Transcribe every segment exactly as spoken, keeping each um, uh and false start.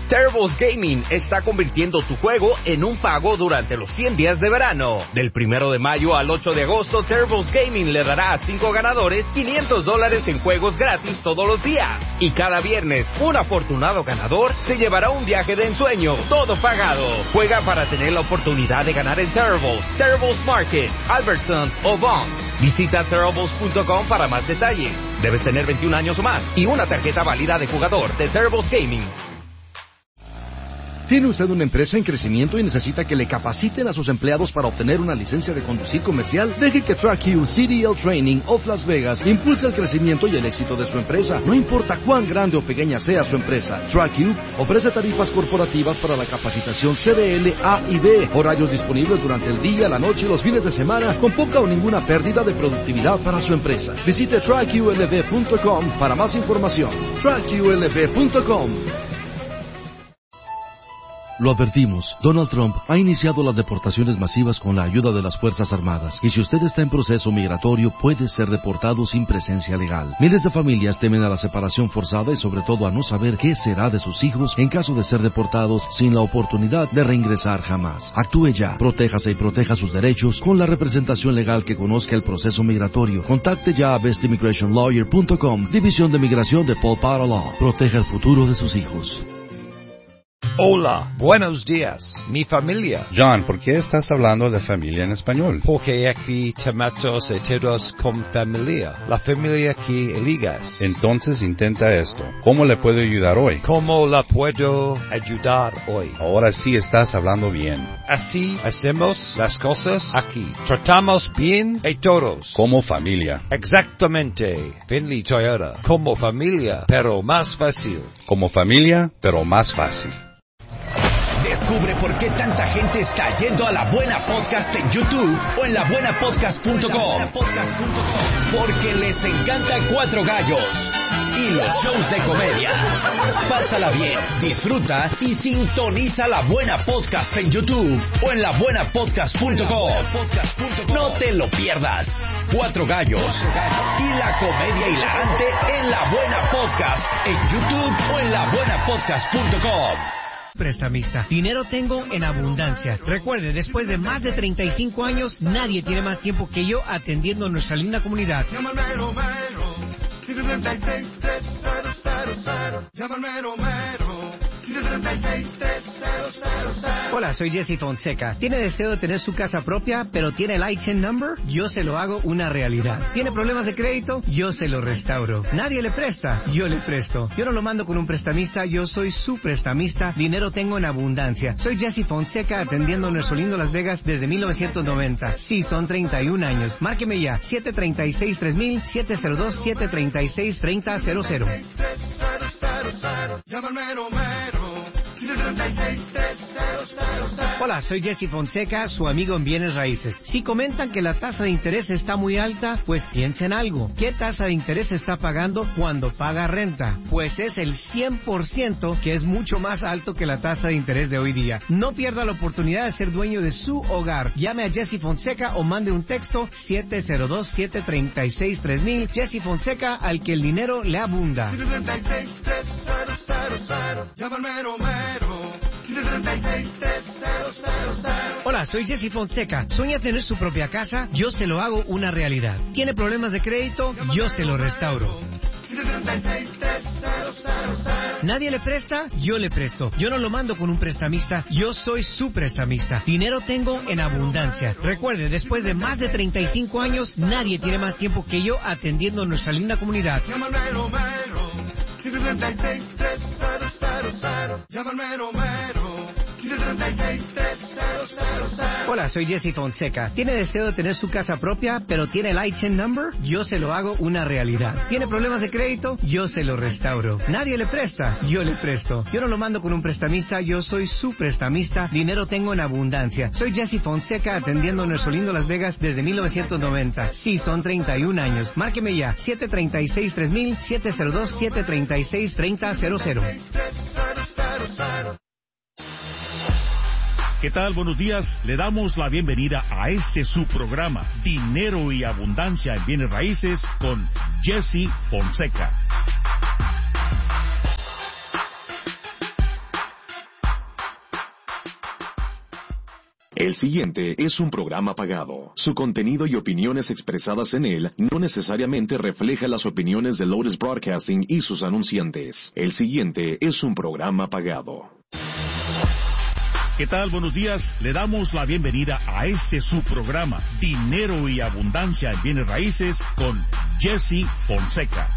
Terribles Gaming está convirtiendo tu juego en un pago durante los cien días de verano. Del primero de mayo al ocho de agosto, Terribles Gaming le dará a cinco ganadores quinientos dólares en juegos gratis todos los días. Y cada viernes, un afortunado ganador se llevará un viaje de ensueño, todo pagado. Juega para tener la oportunidad de ganar en Terribles, Terribles Market, Albertsons o Vons. Visita terribles punto com para más detalles. Debes tener veintiún años o más y una tarjeta válida de jugador de Terribles Gaming. ¿Tiene usted una empresa en crecimiento y necesita que le capaciten a sus empleados para obtener una licencia de conducir comercial? Deje que TrackU C D L Training of Las Vegas impulse el crecimiento y el éxito de su empresa. No importa cuán grande o pequeña sea su empresa, TrackU ofrece tarifas corporativas para la capacitación C D L A y B, horarios disponibles durante el día, la noche y los fines de semana, con poca o ninguna pérdida de productividad para su empresa. Visite track U L V punto com para más información. track U L V punto com. Lo advertimos, Donald Trump ha iniciado las deportaciones masivas con la ayuda de las Fuerzas Armadas, y si usted está en proceso migratorio puede ser deportado sin presencia legal. Miles de familias temen a la separación forzada y sobre todo a no saber qué será de sus hijos en caso de ser deportados sin la oportunidad de reingresar jamás. Actúe ya, protéjase y proteja sus derechos con la representación legal que conozca el proceso migratorio. Contacte ya a best immigration lawyer punto com, División de Migración de Paul Power Law. Proteja el futuro de sus hijos. Hola, buenos días, mi familia. John, ¿por qué estás hablando de familia en español? Porque aquí tomamos todos con familia. La familia que eligas. Entonces intenta esto. ¿Cómo le puedo ayudar hoy? ¿Cómo la puedo ayudar hoy? Ahora sí estás hablando bien. Así hacemos las cosas aquí. Tratamos bien a todos. Como familia. Exactamente. Finley Toyota. Como familia, pero más fácil. Como familia, pero más fácil. Descubre por qué tanta gente está yendo a La Buena Podcast en YouTube o en la buena podcast punto com. Porque les encanta Cuatro Gallos y los shows de comedia. Pásala bien, disfruta y sintoniza La Buena Podcast en YouTube o en la buena podcast punto com. No te lo pierdas. Cuatro Gallos y la comedia hilarante en La Buena Podcast en YouTube o en la buena podcast punto com. Prestamista. Dinero tengo en abundancia. Recuerde, después de más de treinta y cinco años, nadie tiene más tiempo que yo atendiendo a nuestra linda comunidad. Hola, soy Jesse Fonseca. ¿Tiene deseo de tener su casa propia, pero tiene el I T I N number? Yo se lo hago una realidad. ¿Tiene problemas de crédito? Yo se lo restauro. ¿Nadie le presta? Yo le presto. Yo no lo mando con un prestamista, yo soy su prestamista. Dinero tengo en abundancia. Soy Jesse Fonseca atendiendo a nuestro lindo Las Vegas desde mil novecientos noventa. Sí, son treinta y un años. Márqueme ya. siete tres seis tres mil, siete cero dos, siete tres seis, tres cero cero cero. Hola, soy Jesse Fonseca, su amigo en bienes raíces. Si comentan que la tasa de interés está muy alta, pues piensen algo. ¿Qué tasa de interés está pagando cuando paga renta? Pues es el cien por ciento, que es mucho más alto que la tasa de interés de hoy día. No pierda la oportunidad de ser dueño de su hogar. Llame a Jesse Fonseca o mande un texto siete cero dos, siete tres seis, tres mil. Jesse Fonseca, al que el dinero le abunda. Hola, soy Jesse Fonseca. ¿Sueña tener su propia casa? Yo se lo hago una realidad. ¿Tiene problemas de crédito? Yo se lo restauro. ¿Nadie le presta? Yo le presto. Yo no lo mando con un prestamista, yo soy su prestamista. Dinero tengo en abundancia. Recuerde, después de más de treinta y cinco años, nadie tiene más tiempo que yo atendiendo a nuestra linda comunidad. Hola, soy Jesse Fonseca. ¿Tiene deseo de tener su casa propia, pero tiene el I T I N number? Yo se lo hago una realidad. ¿Tiene problemas de crédito? Yo se lo restauro. ¿Nadie le presta? Yo le presto. Yo no lo mando con un prestamista, yo soy su prestamista. Dinero tengo en abundancia. Soy Jesse Fonseca atendiendo a nuestro lindo Las Vegas desde mil novecientos noventa. Sí, son treinta y un años. Márqueme ya. siete tres seis, tres mil, siete cero dos, siete tres seis, tres cero cero cero. ¿Qué tal? Buenos días. Le damos la bienvenida a este su programa, Dinero y Abundancia en Bienes Raíces, con Jesse Fonseca. El siguiente es un programa pagado. Su contenido y opiniones expresadas en él no necesariamente reflejan las opiniones de Lotus Broadcasting y sus anunciantes. El siguiente es un programa pagado. ¿Qué tal? Buenos días. Le damos la bienvenida a este su programa, Dinero y Abundancia en Bienes Raíces, con Jesse Fonseca.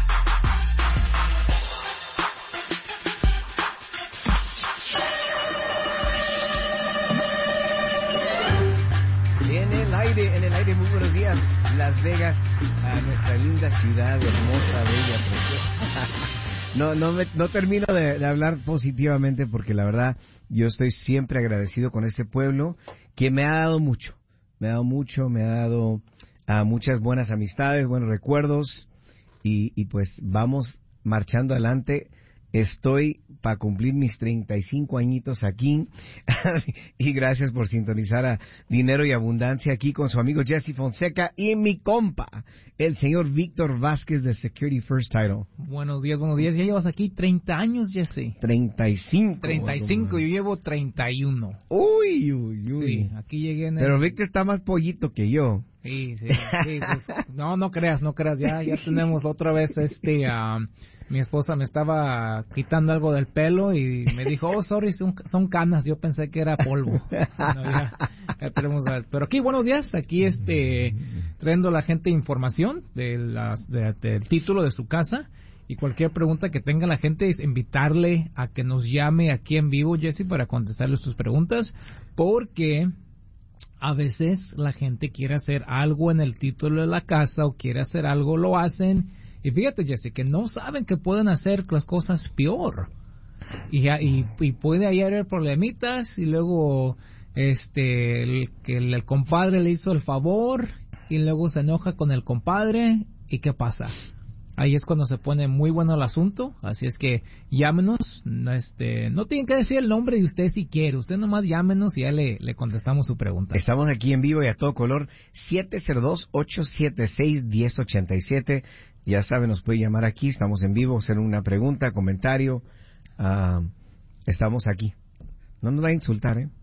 En el aire, en el aire, muy buenos días, Las Vegas, a nuestra linda ciudad, hermosa, bella, preciosa. No, no, me, no termino de, de hablar positivamente porque la verdad yo estoy siempre agradecido con este pueblo que me ha dado mucho, me ha dado mucho, me ha dado uh, muchas buenas amistades, buenos recuerdos y, y pues vamos marchando adelante. Estoy para cumplir mis treinta y cinco añitos aquí y gracias por sintonizar a Dinero y Abundancia aquí con su amigo Jesse Fonseca y mi compa, el señor Víctor Vázquez de Security First Title. Buenos días, buenos días. Ya llevas aquí treinta años, Jesse. treinta y cinco. treinta y cinco, yo llevo treinta y uno. Uy, uy, uy. Sí, aquí llegué en el... Pero Víctor está más pollito que yo. Sí, sí, sí. Pues, no, no creas, no creas. Ya, ya tenemos otra vez este... Uh, mi esposa me estaba quitando algo del pelo y me dijo, oh, sorry, son, son canas. Yo pensé que era polvo. No, ya, ya tenemos, pero aquí, buenos días. Aquí este trayendo a la gente información de las, de, del título de su casa. Y cualquier pregunta que tenga la gente es invitarle a que nos llame aquí en vivo, Jesse, para contestarle sus preguntas. Porque a veces la gente quiere hacer algo en el título de la casa o quiere hacer algo, lo hacen. Y fíjate, Jesse, que no saben que pueden hacer las cosas peor. Y, y, y puede ahí haber problemitas y luego este el, que el, el compadre le hizo el favor y luego se enoja con el compadre. ¿Y qué pasa? Ahí es cuando se pone muy bueno el asunto. Así es que llámenos. Este, no tienen que decir el nombre de usted si quiere. Usted nomás llámenos y ya le, le contestamos su pregunta. Estamos aquí en vivo y a todo color. siete cero dos, ocho siete seis, uno cero ocho siete. Ya saben, nos puede llamar aquí. Estamos en vivo, hacer una pregunta, comentario. Uh, estamos aquí. No nos va a insultar, ¿eh?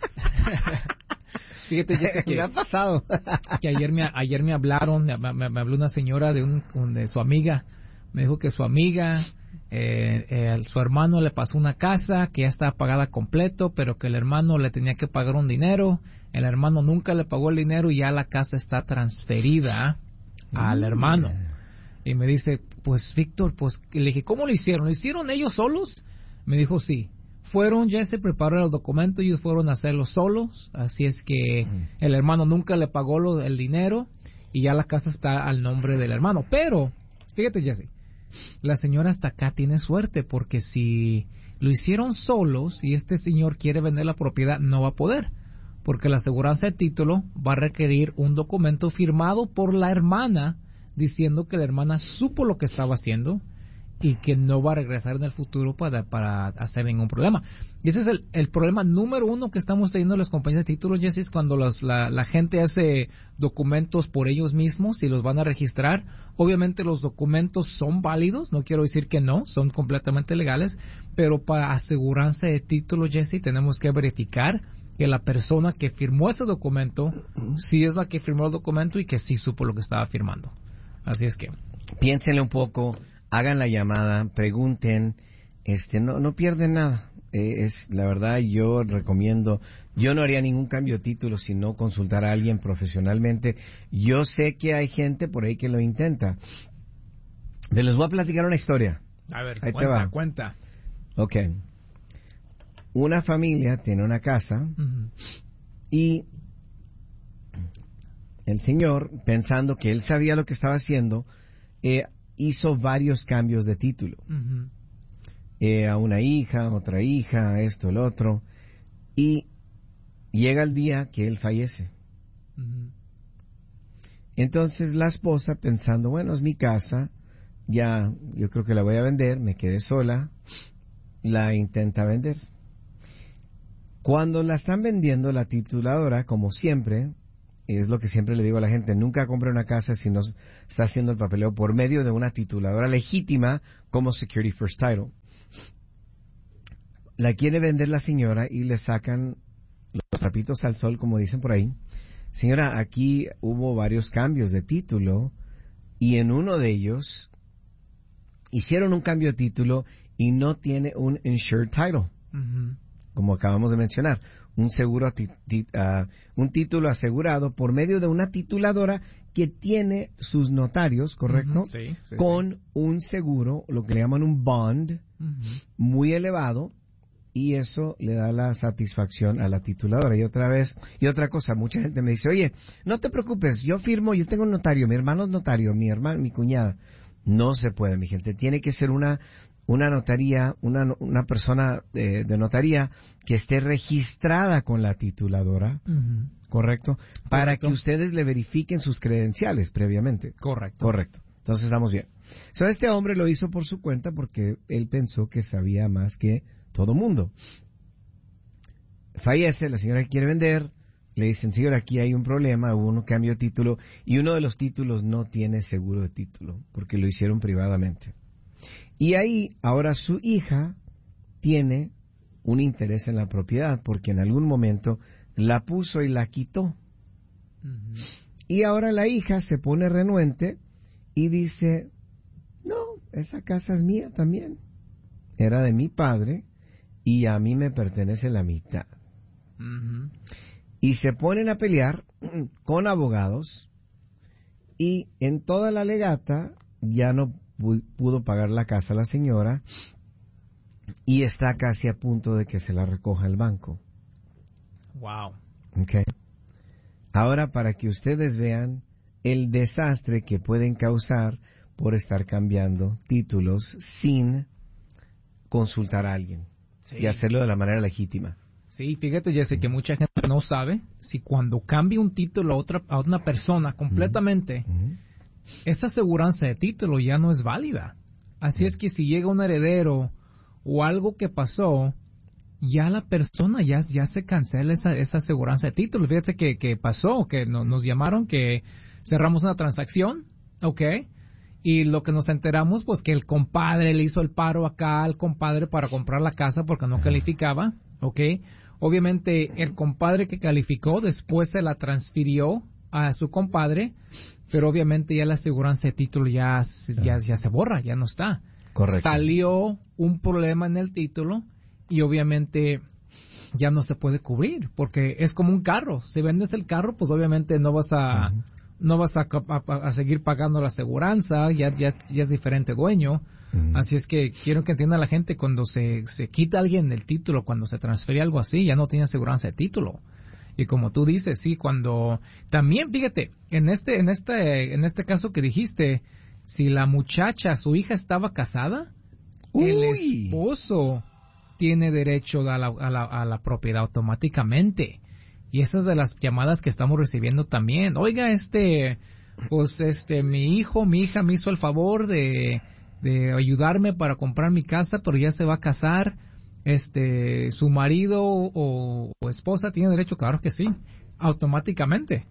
Fíjate, Jesse, que me ha pasado que ayer me ayer me hablaron, me, me, me habló una señora de un, un de su amiga, me dijo que su amiga, eh, eh, su hermano le pasó una casa que ya estaba pagada completo, pero que el hermano le tenía que pagar un dinero, el hermano nunca le pagó el dinero y ya la casa está transferida al hermano. Y me dice, pues Víctor, pues le dije, ¿cómo lo hicieron? ¿Lo hicieron ellos solos? Me dijo, sí. Fueron, ya se prepararon el documento, ellos fueron a hacerlo solos, así es que mm. el hermano nunca le pagó lo, el dinero y ya la casa está al nombre del hermano. Pero, fíjate, Jesse, la señora hasta acá tiene suerte porque si lo hicieron solos y este señor quiere vender la propiedad, no va a poder, porque la aseguranza de título va a requerir un documento firmado por la hermana diciendo que la hermana supo lo que estaba haciendo y que no va a regresar en el futuro para, para hacer ningún problema. Y ese es el, el problema número uno que estamos teniendo las compañías de títulos, Jesse, es cuando los, la, la gente hace documentos por ellos mismos y los van a registrar. Obviamente los documentos son válidos, no quiero decir que no, son completamente legales, pero para aseguranza de títulos, Jesse, tenemos que verificar que la persona que firmó ese documento sí es la que firmó el documento y que sí supo lo que estaba firmando. Así es que piénsenle un poco, hagan la llamada, pregunten, este, no, no pierden nada. Eh, es la verdad, yo recomiendo, yo no haría ningún cambio de título si no consultar a alguien profesionalmente. Yo sé que hay gente por ahí que lo intenta. Pero les voy a platicar una historia. A ver, ahí cuenta, cuenta. Ok. Una familia tiene una casa uh-huh. y el señor, pensando que él sabía lo que estaba haciendo, eh, hizo varios cambios de título. Uh-huh. Eh, a una hija, otra hija, esto, el otro. Y llega el día que él fallece. Uh-huh. Entonces la esposa, pensando, bueno, es mi casa, ya yo creo que la voy a vender, me quedé sola, la intenta vender. Cuando la están vendiendo, la tituladora, como siempre, es lo que siempre le digo a la gente, nunca compre una casa si no está haciendo el papeleo por medio de una tituladora legítima como Security First Title. La quiere vender la señora y le sacan los trapitos al sol, como dicen por ahí. Señora, aquí hubo varios cambios de título y en uno de ellos hicieron un cambio de título y no tiene un insured title, uh-huh. como acabamos de mencionar, un seguro, ti, ti, uh, un título asegurado por medio de una tituladora que tiene sus notarios, ¿correcto? Uh-huh. Sí, sí, con sí. un seguro, lo que le llaman un bond, uh-huh. muy elevado. Y eso le da la satisfacción a la tituladora. Y otra vez, y otra cosa, mucha gente me dice, oye, no te preocupes, yo firmo, yo tengo un notario, mi hermano es notario, mi hermana, mi cuñada. No se puede, mi gente. Tiene que ser una una notaría, una, una persona eh, de notaría que esté registrada con la tituladora, uh-huh. ¿correcto? Para Correcto. Que ustedes le verifiquen sus credenciales previamente. Correcto. Correcto. Entonces estamos bien. So, este hombre lo hizo por su cuenta porque él pensó que sabía más que todo mundo. Fallece, la señora que quiere vender, le dicen, señora, aquí hay un problema, hubo un cambio de título, y uno de los títulos no tiene seguro de título, porque lo hicieron privadamente. Y ahí, ahora su hija tiene un interés en la propiedad, porque en algún momento la puso y la quitó. Uh-huh. Y ahora la hija se pone renuente y dice, no, esa casa es mía también. Era de mi padre, y a mí me pertenece la mitad. Uh-huh. Y se ponen a pelear con abogados y en toda la legata ya no pudo pagar la casa a la señora y está casi a punto de que se la recoja el banco. Wow. Okay. Ahora, para que ustedes vean el desastre que pueden causar por estar cambiando títulos sin consultar a alguien. Sí. Y hacerlo de la manera legítima. Sí, fíjate, Jesse, que mucha gente no sabe si cuando cambia un título a otra a una persona completamente, uh-huh. esa aseguranza de título ya no es válida. Así uh-huh. es que si llega un heredero o algo que pasó, ya la persona ya, ya se cancela esa, esa aseguranza de título. Fíjate que, que pasó, que no, nos llamaron, que cerramos una transacción, ¿ok? Y lo que nos enteramos, pues que el compadre le hizo el paro acá al compadre para comprar la casa porque no calificaba, ¿ok? Obviamente el compadre que calificó después se la transfirió a su compadre, pero obviamente ya la aseguranza de título ya, ya, ya se borra, ya no está. Correcto. Salió un problema en el título y obviamente ya no se puede cubrir porque es como un carro. Si vendes el carro, pues obviamente no vas a... Uh-huh. no vas a, a, a seguir pagando la aseguranza, ya, ya, ya es diferente dueño. Uh-huh. Así es que quiero que entienda la gente, cuando se, se quita a alguien el título, cuando se transfiere algo así, ya no tiene aseguranza de título. Y como tú dices, sí, cuando... También, fíjate, en este, en este, en este caso que dijiste, si la muchacha, su hija estaba casada, Uy. el esposo tiene derecho a la, a la, a la propiedad automáticamente. Y esas de las llamadas que estamos recibiendo también. Oiga, este, pues este, mi hijo, mi hija me hizo el favor de, de ayudarme para comprar mi casa, pero ya se va a casar. Este, su marido o, o esposa tiene derecho, claro que sí, automáticamente.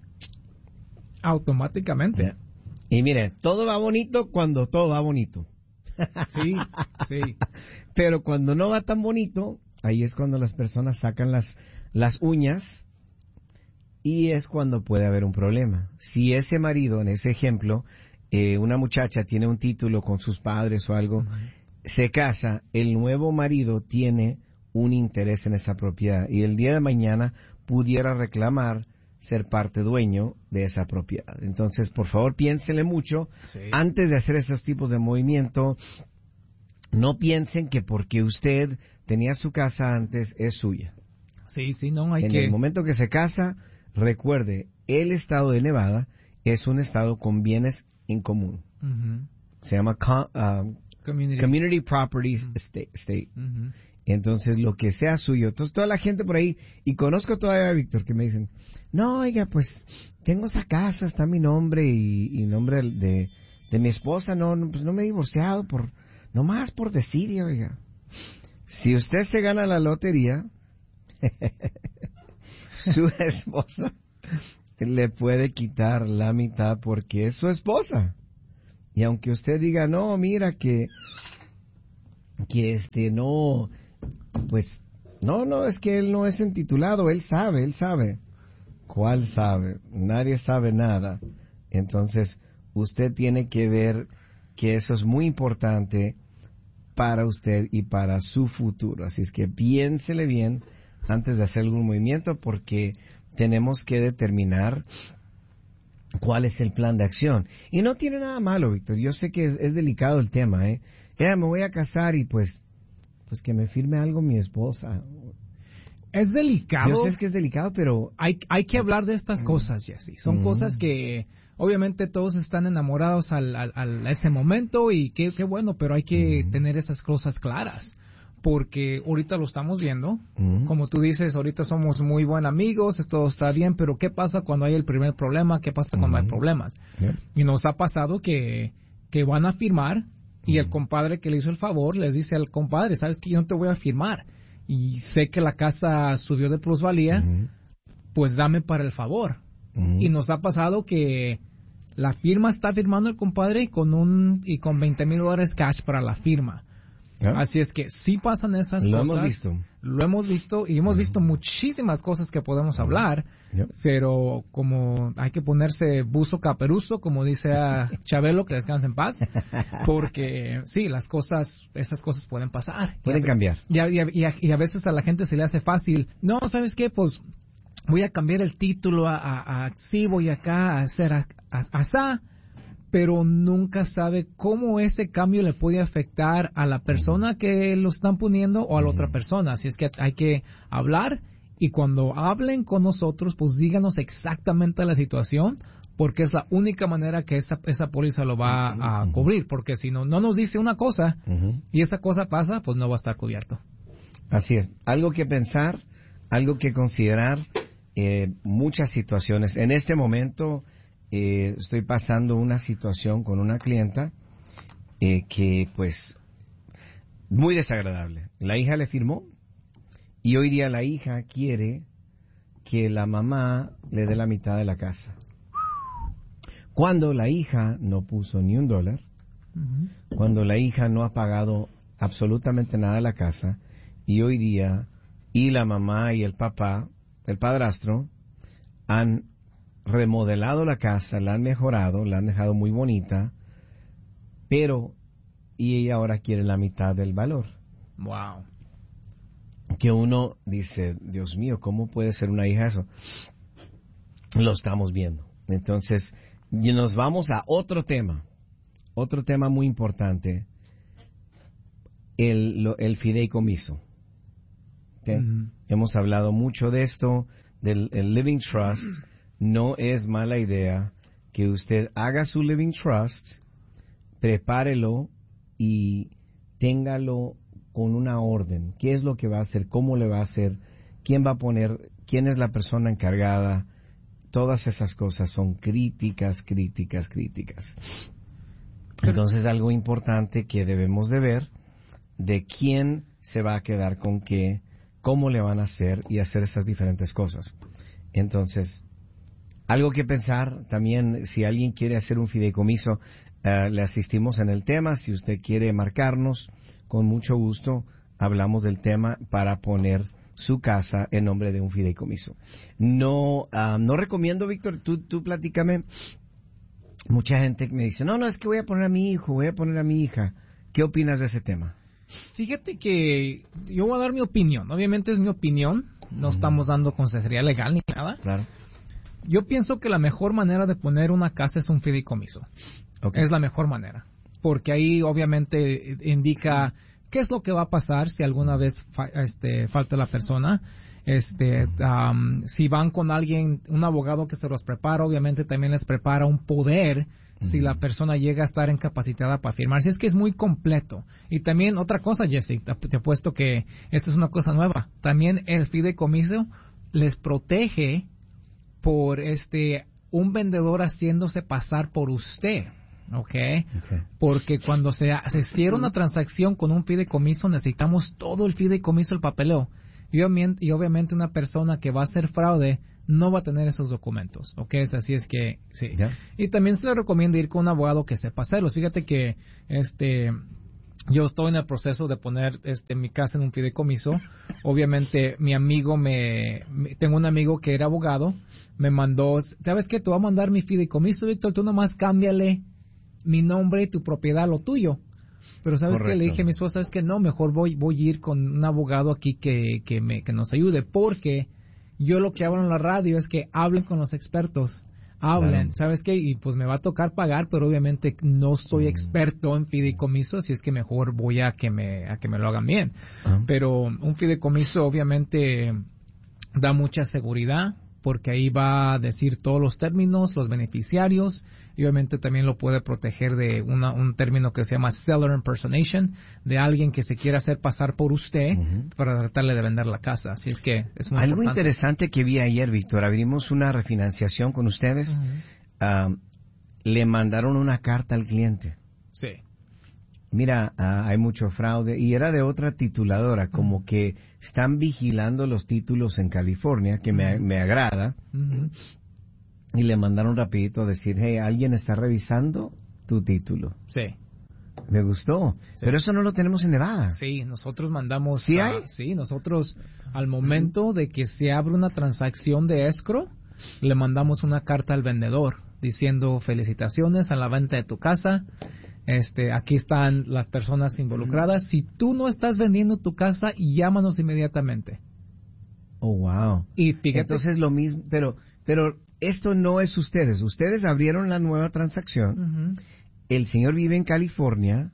Automáticamente. Y mire, todo va bonito cuando todo va bonito. Sí, sí. Pero cuando no va tan bonito, ahí es cuando las personas sacan las, las uñas. Y es cuando puede haber un problema. Si ese marido, en ese ejemplo, eh, una muchacha tiene un título con sus padres o algo, uh-huh. se casa, el nuevo marido tiene un interés en esa propiedad y el día de mañana pudiera reclamar ser parte dueño de esa propiedad. Entonces, por favor, piénsele mucho sí. antes de hacer esos tipos de movimiento. No piensen que porque usted tenía su casa antes es suya. Sí, sí, no hay en que... En el momento que se casa, recuerde, el estado de Nevada es un estado con bienes en común. Uh-huh. Se llama co- uh, Community. Community Properties uh-huh. State. state. Uh-huh. Entonces, lo que sea suyo. Entonces, toda la gente por ahí, y conozco todavía a Víctor, que me dicen, no, oiga, pues, tengo esa casa, está mi nombre y, y nombre de, de mi esposa, no, no, pues no me he divorciado, por nomás por decir, oiga. Si usted se gana la lotería... su esposa le puede quitar la mitad porque es su esposa. Y aunque usted diga, no, mira que que este no, pues No, no, es que él no es intitulado, él sabe, él sabe. ¿Cuál sabe? Nadie sabe nada. Entonces, usted tiene que ver que eso es muy importante para usted y para su futuro. Así es que piénsele bien antes de hacer algún movimiento, porque tenemos que determinar cuál es el plan de acción. Y no tiene nada malo, Víctor. Yo sé que es, es delicado el tema, ¿eh? Eh, me voy a casar y pues, pues que me firme algo mi esposa. Es delicado. Yo sé que es delicado, pero... Hay, hay que hablar de estas cosas, Jesse. Son mm. cosas que obviamente todos están enamorados al, al, al, a ese momento y qué, qué bueno, pero hay que mm. tener esas cosas claras. Porque ahorita lo estamos viendo. Mm. Como tú dices, ahorita somos muy buenos amigos, todo está bien, pero ¿qué pasa cuando hay el primer problema? ¿Qué pasa cuando mm. hay problemas? Yeah. Y nos ha pasado que, que van a firmar y mm. el compadre que le hizo el favor les dice al compadre, ¿sabes qué? Yo no te voy a firmar. Y sé que la casa subió de plusvalía, uh-huh. pues dame para el favor. Uh-huh. Y nos ha pasado que la firma está firmando el compadre y con un y con veinte mil dólares cash para la firma. ¿Yeah? Así es que sí pasan esas lo cosas. Lo hemos visto. Lo hemos visto y hemos uh-huh. visto muchísimas cosas que podemos uh-huh. hablar, yeah. pero como hay que ponerse buzo caperuzo, como dice a Chabelo, que descanse en paz, porque sí, las cosas, esas cosas pueden pasar. Pueden y a, cambiar. Y a, y, a, y a veces a la gente se le hace fácil, no, ¿sabes qué? Pues voy a cambiar el título a, a, a sí, voy acá a hacer a, a, asá, pero nunca sabe cómo ese cambio le puede afectar a la persona que lo están poniendo o a la otra persona. Así es que hay que hablar y cuando hablen con nosotros, pues díganos exactamente la situación, porque es la única manera que esa, esa póliza lo va a cubrir, porque si no, no nos dice una cosa y esa cosa pasa, pues no va a estar cubierto. Así es. Algo que pensar, algo que considerar, eh, muchas situaciones. En este momento... Eh, estoy pasando una situación con una clienta eh, que pues muy desagradable. La hija le firmó y hoy día la hija quiere que la mamá le dé la mitad de la casa, cuando la hija no puso ni un dólar, uh-huh. cuando la hija no ha pagado absolutamente nada de la casa, y hoy día y la mamá y el papá, el padrastro, han remodelado la casa, la han mejorado, la han dejado muy bonita, pero y ella ahora quiere la mitad del valor. Wow. Que uno dice, Dios mío, ¿cómo puede ser una hija eso? Lo estamos viendo. Entonces, y nos vamos a otro tema, otro tema muy importante, el, lo, el fideicomiso. ¿Okay? Uh-huh. Hemos hablado mucho de esto, del el Living Trust. No es mala idea que usted haga su Living Trust, prepárelo y téngalo con una orden. ¿Qué es lo que va a hacer? ¿Cómo le va a hacer? ¿Quién va a poner? ¿Quién es la persona encargada? Todas esas cosas son críticas, críticas, críticas. Entonces, algo importante que debemos de ver, de quién se va a quedar con qué, cómo le van a hacer y hacer esas diferentes cosas. Entonces... algo que pensar también, si alguien quiere hacer un fideicomiso, uh, le asistimos en el tema. Si usted quiere marcarnos, con mucho gusto, hablamos del tema para poner su casa en nombre de un fideicomiso. No uh, no recomiendo, Víctor, tú, tú platícame. Mucha gente me dice, no, no, es que voy a poner a mi hijo, voy a poner a mi hija. ¿Qué opinas de ese tema? Fíjate que yo voy a dar mi opinión. Obviamente es mi opinión, no uh-huh. estamos dando consejería legal ni nada. Claro. Yo pienso que la mejor manera de poner una casa es un fideicomiso. Okay. Es la mejor manera. Porque ahí obviamente indica qué es lo que va a pasar si alguna vez fa este, falta la persona. Este, um, si van con alguien, un abogado que se los prepara, obviamente también les prepara un poder uh-huh. si la persona llega a estar incapacitada para firmar. Si es que es muy completo. Y también otra cosa, Jesse, te, te apuesto que esta es una cosa nueva. También el fideicomiso les protege por este un vendedor haciéndose pasar por usted, ¿okay? ¿ok? Porque cuando se, se cierra una transacción con un fideicomiso necesitamos todo el fideicomiso, el papeleo. Y obviamente, y obviamente una persona que va a hacer fraude no va a tener esos documentos, ¿ok? Así es que, sí. ¿Ya? Y también se le recomienda ir con un abogado que sepa hacerlos. Fíjate que este yo estoy en el proceso de poner este mi casa en un fideicomiso. Obviamente mi amigo me, me tengo un amigo que era abogado, me mandó, ¿sabes qué? Te voy a mandar mi fideicomiso, Víctor, tú nomás cámbiale mi nombre y tu propiedad a lo tuyo. Pero ¿sabes qué? Le dije a mi esposa, ¿sabes qué? No, mejor voy voy a ir con un abogado aquí que que me que nos ayude, porque yo lo que hablo en la radio es que hablen con los expertos. Hablen, claro. ¿Sabes qué? Y pues me va a tocar pagar, pero obviamente no soy experto en fideicomiso, así es que mejor voy a que me a que me lo hagan bien. Uh-huh. Pero un fideicomiso obviamente da mucha seguridad, porque ahí va a decir todos los términos, los beneficiarios, y obviamente también lo puede proteger de una, un término que se llama seller impersonation, de alguien que se quiera hacer pasar por usted uh-huh. para tratarle de vender la casa. Así es que es muy Algo importante. Interesante que vi ayer, Víctor, abrimos una refinanciación con ustedes, uh-huh. uh, le mandaron una carta al cliente. Sí. Mira, uh, hay mucho fraude, y era de otra tituladora, como uh-huh. que están vigilando los títulos en California, que uh-huh. me, me agrada, uh-huh. y le mandaron rapidito a decir, hey, alguien está revisando tu título. Sí. Me gustó, sí. Pero eso no lo tenemos en Nevada. Sí, nosotros mandamos... ¿Sí hay? Uh, sí, nosotros al momento de que se abre una transacción de escrow, le mandamos una carta al vendedor diciendo felicitaciones a la venta de tu casa. Este, aquí están las personas involucradas. Si tú no estás vendiendo tu casa, llámanos inmediatamente. Oh, wow. Y fíjate, entonces lo mismo, pero, pero esto no es ustedes. Ustedes abrieron la nueva transacción. Uh-huh. El señor vive en California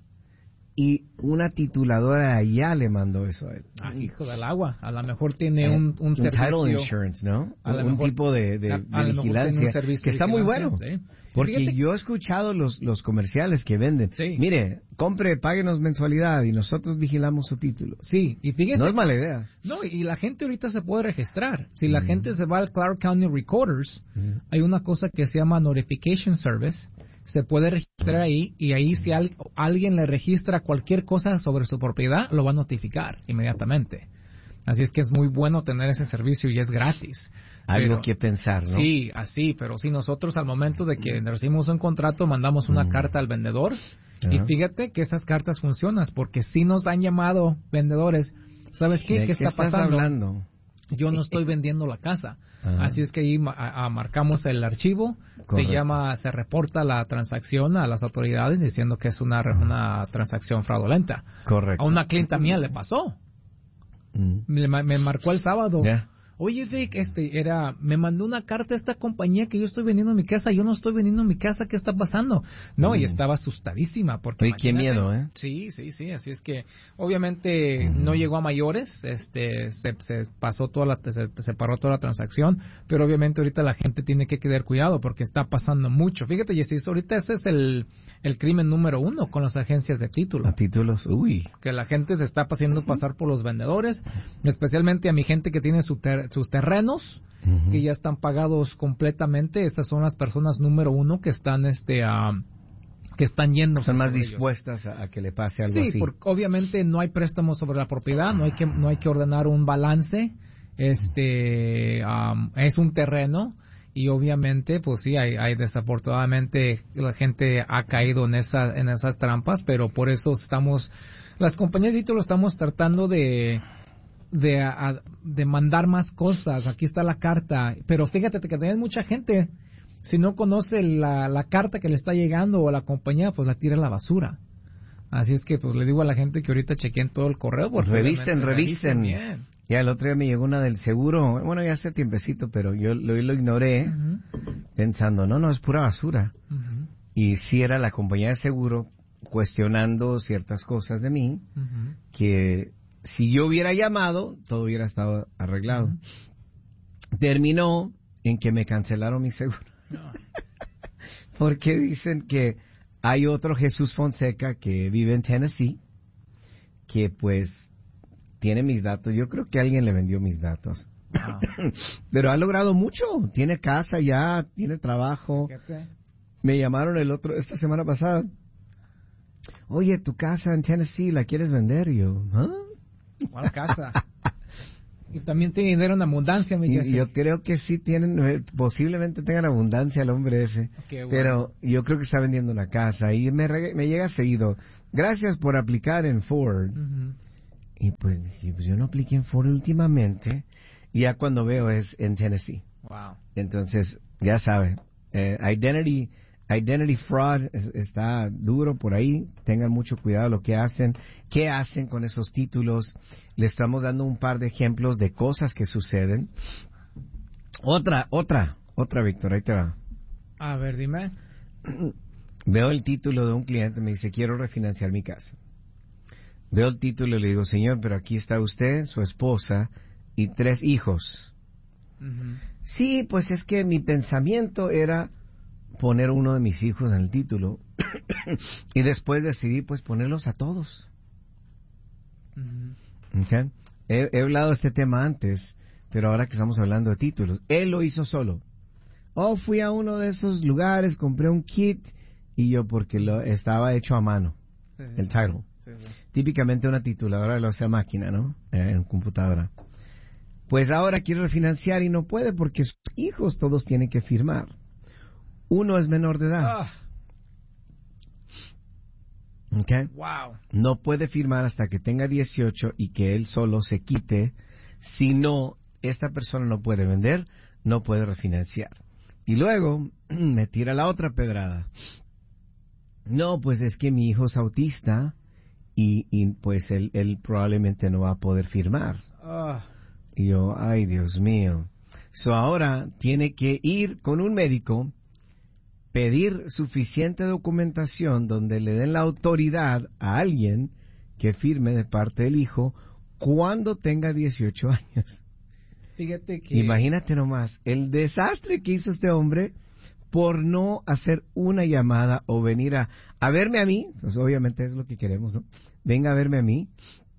y una tituladora allá le mandó eso a él. Ah, hijo del agua. A lo mejor tiene eh, un, un, un servicio. Title insurance, ¿no? A un mejor, tipo de, de, a, de a vigilancia que está muy bueno. ¿Sí? Porque fíjate, yo he escuchado los, los comerciales que venden. Sí. Mire, compre, páguenos mensualidad y nosotros vigilamos su título. Sí, y fíjese. No es mala idea. No, y la gente ahorita se puede registrar. Si mm. la gente se va al Clark County Recorders, mm. hay una cosa que se llama Notification Service. Se puede registrar ahí, y ahí si al, alguien le registra cualquier cosa sobre su propiedad, lo va a notificar inmediatamente. Así es que es muy bueno tener ese servicio y es gratis. Algo pero, que pensar, ¿no? Sí, así, pero sí, nosotros al momento de que recibimos un contrato, mandamos una mm. carta al vendedor, uh-huh. y fíjate que esas cartas funcionan, porque sí nos han llamado vendedores. ¿Sabes qué? ¿Qué, ¿Qué está estás pasando? hablando? Yo no estoy vendiendo la casa. Uh-huh. Así es que ahí a, a marcamos el archivo. Correcto. Se llama, se reporta la transacción a las autoridades diciendo que es una, uh-huh. una transacción fraudulenta. Correcto. A una clienta mía le pasó. Uh-huh. Me, me marcó el sábado. Yeah. Oye, Vic, este, era, me mandó una carta a esta compañía que yo estoy vendiendo mi casa, yo no estoy vendiendo mi casa, ¿qué está pasando? No, mm. y estaba asustadísima porque... Oye, qué miedo, ¿eh? Sí, sí, sí, así es que, obviamente, mm. no llegó a mayores, este, se, se pasó toda la, se, se paró toda la transacción, pero obviamente ahorita la gente tiene que tener cuidado porque está pasando mucho. Fíjate, Jesús, ahorita ese es el, el crimen número uno con las agencias de título. A títulos, uy. Que la gente se está haciendo pasar por los vendedores, especialmente a mi gente que tiene su ter- sus terrenos, uh-huh. que ya están pagados completamente. Esas son las personas número uno que están este uh, que están yendo. Están más dispuestas a, a que le pase algo sí, así. Sí, porque obviamente no hay préstamo sobre la propiedad, no hay que no hay que ordenar un balance. Este um, es un terreno. Y obviamente, pues sí, hay, hay desafortunadamente la gente ha caído en esa, en esas trampas, pero por eso estamos, las compañías de título estamos tratando de de, a, de mandar más cosas. Aquí está la carta, pero fíjate que tenés mucha gente, si no conoce la, la carta que le está llegando o la compañía, pues la tira a la basura. Así es que pues le digo a la gente que ahorita chequen todo el correo. Porque revisten, revisten. Bien. Ya el otro día me llegó una del seguro, bueno, ya hace tiempecito, pero yo lo, lo ignoré, uh-huh. pensando, no, no, es pura basura. Uh-huh. Y sí era la compañía de seguro cuestionando ciertas cosas de mí, uh-huh. que si yo hubiera llamado, todo hubiera estado arreglado. Uh-huh. Terminó en que me cancelaron mi seguro. No. Porque dicen que hay otro Jesús Fonseca que vive en Tennessee, que pues tiene mis datos. Yo creo que alguien le vendió mis datos. Wow. Pero ha logrado mucho. Tiene casa ya, tiene trabajo. Me llamaron el otro, esta semana pasada. Oye, tu casa en Tennessee, ¿la quieres vender? Y yo, ¿ah? ¿Cuál casa? Y también tiene dinero en abundancia, mi Jesse. Y yo creo que sí tienen, eh, posiblemente tengan abundancia el hombre ese. Qué bueno. Pero yo creo que está vendiendo una casa y me, reg- me llega seguido. Gracias por aplicar en Ford. Uh-huh. Y pues dije, pues yo no apliqué en Ford últimamente. Y ya cuando veo es en Tennessee. Wow. Entonces, ya sabe, eh, identity, identity fraud es- está duro por ahí. Tengan mucho cuidado lo que hacen. ¿Qué hacen con esos títulos? Le estamos dando un par de ejemplos de cosas que suceden. Otra, otra, otra, Víctor, ahí te va. A ver, dime. Veo el título de un cliente, me dice, quiero refinanciar mi casa. Veo el título y le digo, señor, pero aquí está usted, su esposa y tres hijos. Uh-huh. Sí, pues es que mi pensamiento era poner uno de mis hijos en el título y después decidí pues ponerlos a todos. Uh-huh. Okay. He, he hablado de este tema antes, pero ahora que estamos hablando de títulos, él lo hizo solo. Oh, fui a uno de esos lugares, compré un kit y yo porque lo estaba hecho a mano, Sí, sí, el title. sí, sí. Típicamente una tituladora lo hace a máquina, ¿no? Eh, en computadora. Pues ahora quiere refinanciar y no puede porque sus hijos todos tienen que firmar. Uno es menor de edad. Ah, ¿Ok? wow. No puede firmar hasta que tenga dieciocho y que él solo se quite. Si no, esta persona no puede vender, no puede refinanciar. Y luego me tira la otra pedrada. No, pues es que mi hijo es autista y, y pues él, él probablemente no va a poder firmar. Ah, Y yo, ay Dios mío. So ahora tiene que ir con un médico, pedir suficiente documentación donde le den la autoridad a alguien que firme de parte del hijo cuando tenga dieciocho años. fíjate que... Imagínate nomás el desastre que hizo este hombre por no hacer una llamada o venir a, a verme a mí, pues obviamente es lo que queremos, ¿no? Venga a verme a mí.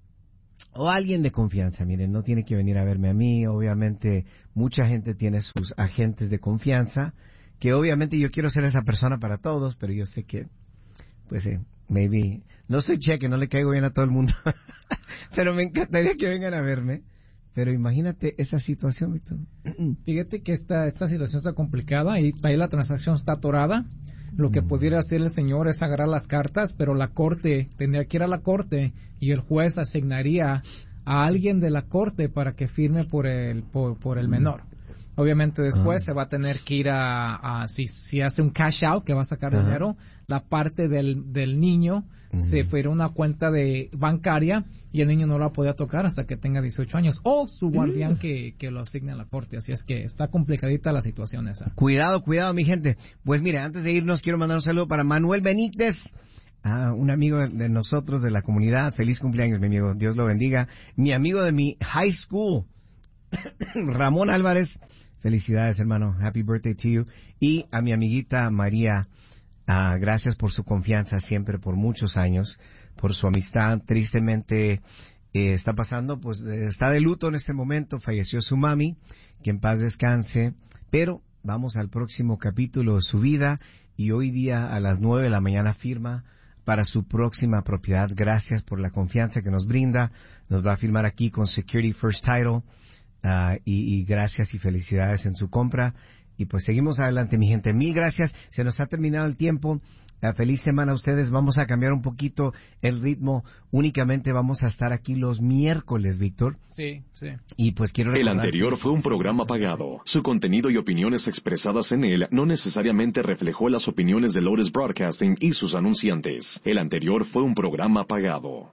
O alguien de confianza, miren, no tiene que venir a verme a mí, obviamente mucha gente tiene sus agentes de confianza, que obviamente yo quiero ser esa persona para todos, pero yo sé que, pues, eh, maybe, no soy cheque, no le caigo bien a todo el mundo, pero me encantaría que vengan a verme, pero imagínate esa situación, Víctor. Fíjate que esta, esta situación está complicada y ahí la transacción está atorada. Lo que pudiera hacer el señor es agarrar las cartas, pero la corte, tendría que ir a la corte y el juez asignaría a alguien de la corte para que firme por el, por, por el menor. Obviamente después Ah. se va a tener que ir a, a si, si hace un cash out, que va a sacar Ajá. dinero, la parte del, del niño Ujú. se fue a una cuenta de bancaria y el niño no la podía tocar hasta que tenga dieciocho años o su guardián que, que lo asigne a la corte. Así es que está complicadita la situación esa. Cuidado, cuidado, mi gente. Pues mire, antes de irnos quiero mandar un saludo para Manuel Benítez, ah, un amigo de, de nosotros, de la comunidad. Feliz cumpleaños, mi amigo. Dios lo bendiga. Mi amigo de mi high school, Ramón Álvarez. Felicidades, hermano. Happy birthday to you. Y a mi amiguita María, ah, gracias por su confianza siempre, por muchos años, por su amistad. Tristemente eh, está pasando, pues eh, está de luto en este momento. Falleció su mami, que en paz descanse. Pero vamos al próximo capítulo de su vida y hoy día a las nueve de la mañana firma para su próxima propiedad. Gracias por la confianza que nos brinda. Nos va a firmar aquí con Security First Title. Uh, y, y gracias y felicidades en su compra. Y pues seguimos adelante, mi gente. Mil gracias. Se nos ha terminado el tiempo. Uh, feliz semana a ustedes. Vamos a cambiar un poquito el ritmo. Únicamente vamos a estar aquí los miércoles, Víctor. Sí, sí. Y pues quiero El recordar... anterior fue un programa pagado. Su contenido y opiniones expresadas en él no necesariamente reflejó las opiniones de Lotus Broadcasting y sus anunciantes. El anterior fue un programa pagado.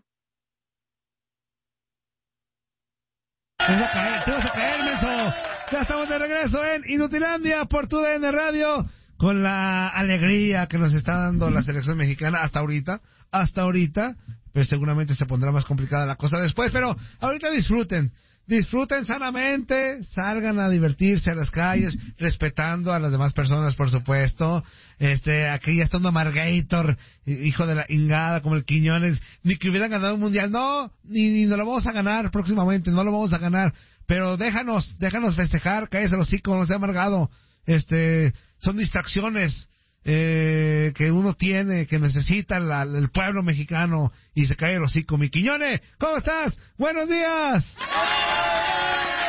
Te vas a caer, te vas a caer, menso. Ya estamos de regreso en Inutilandia por tu D N Radio con la alegría que nos está dando la selección mexicana hasta ahorita, hasta ahorita, pero seguramente se pondrá más complicada la cosa después, pero ahorita disfruten, disfruten sanamente, salgan a divertirse a las calles, respetando a las demás personas, por supuesto. Este, aquí ya está un Amargator, hijo de la ingada, como el Quiñones, ni que hubieran ganado un mundial, no, ni, ni no lo vamos a ganar próximamente, no lo vamos a ganar, pero déjanos, déjanos festejar, cállese el hocico, no sea amargado, este, son distracciones, eh, que uno tiene, que necesita la, el pueblo mexicano, y se cae el hocico. Mi Quiñones, ¿cómo estás? ¡Buenos días!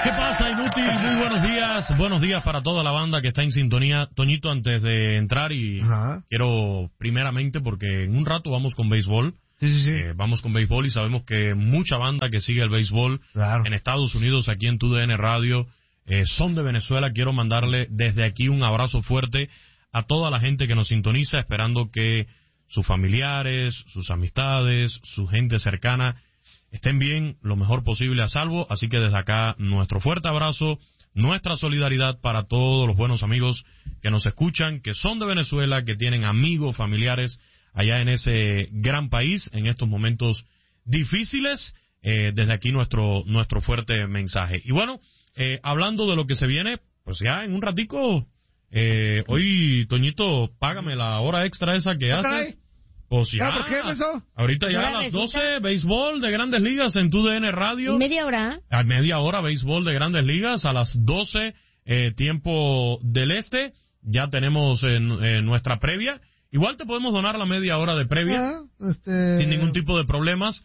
¿Qué pasa, Inútil? Muy buenos días. Buenos días para toda la banda que está en sintonía. Toñito, antes de entrar y Ajá. quiero primeramente, porque en un rato vamos con béisbol. Sí, sí, sí. Eh, vamos con béisbol y sabemos que mucha banda que sigue el béisbol claro. en Estados Unidos, aquí en Tu D N Radio, eh, son de Venezuela. Quiero mandarle desde aquí un abrazo fuerte a toda la gente que nos sintoniza, esperando que sus familiares, sus amistades, su gente cercana estén bien, lo mejor posible a salvo. Así que desde acá, nuestro fuerte abrazo, nuestra solidaridad para todos los buenos amigos que nos escuchan, que son de Venezuela, que tienen amigos, familiares allá en ese gran país, en estos momentos difíciles. Eh, desde aquí nuestro nuestro fuerte mensaje. Y bueno, eh, hablando de lo que se viene, pues ya en un ratico, eh, hoy, Toñito, págame la hora extra esa que haces. Caray. Pues ya, ¿por qué eso? Ahorita ya a las doce, béisbol de Grandes Ligas en Tu D N Radio. ¿Media hora? A media hora, béisbol de Grandes Ligas. A las doce, eh, tiempo del este, ya tenemos en, en nuestra previa. Igual te podemos donar la media hora de previa, ah, este... sin ningún tipo de problemas.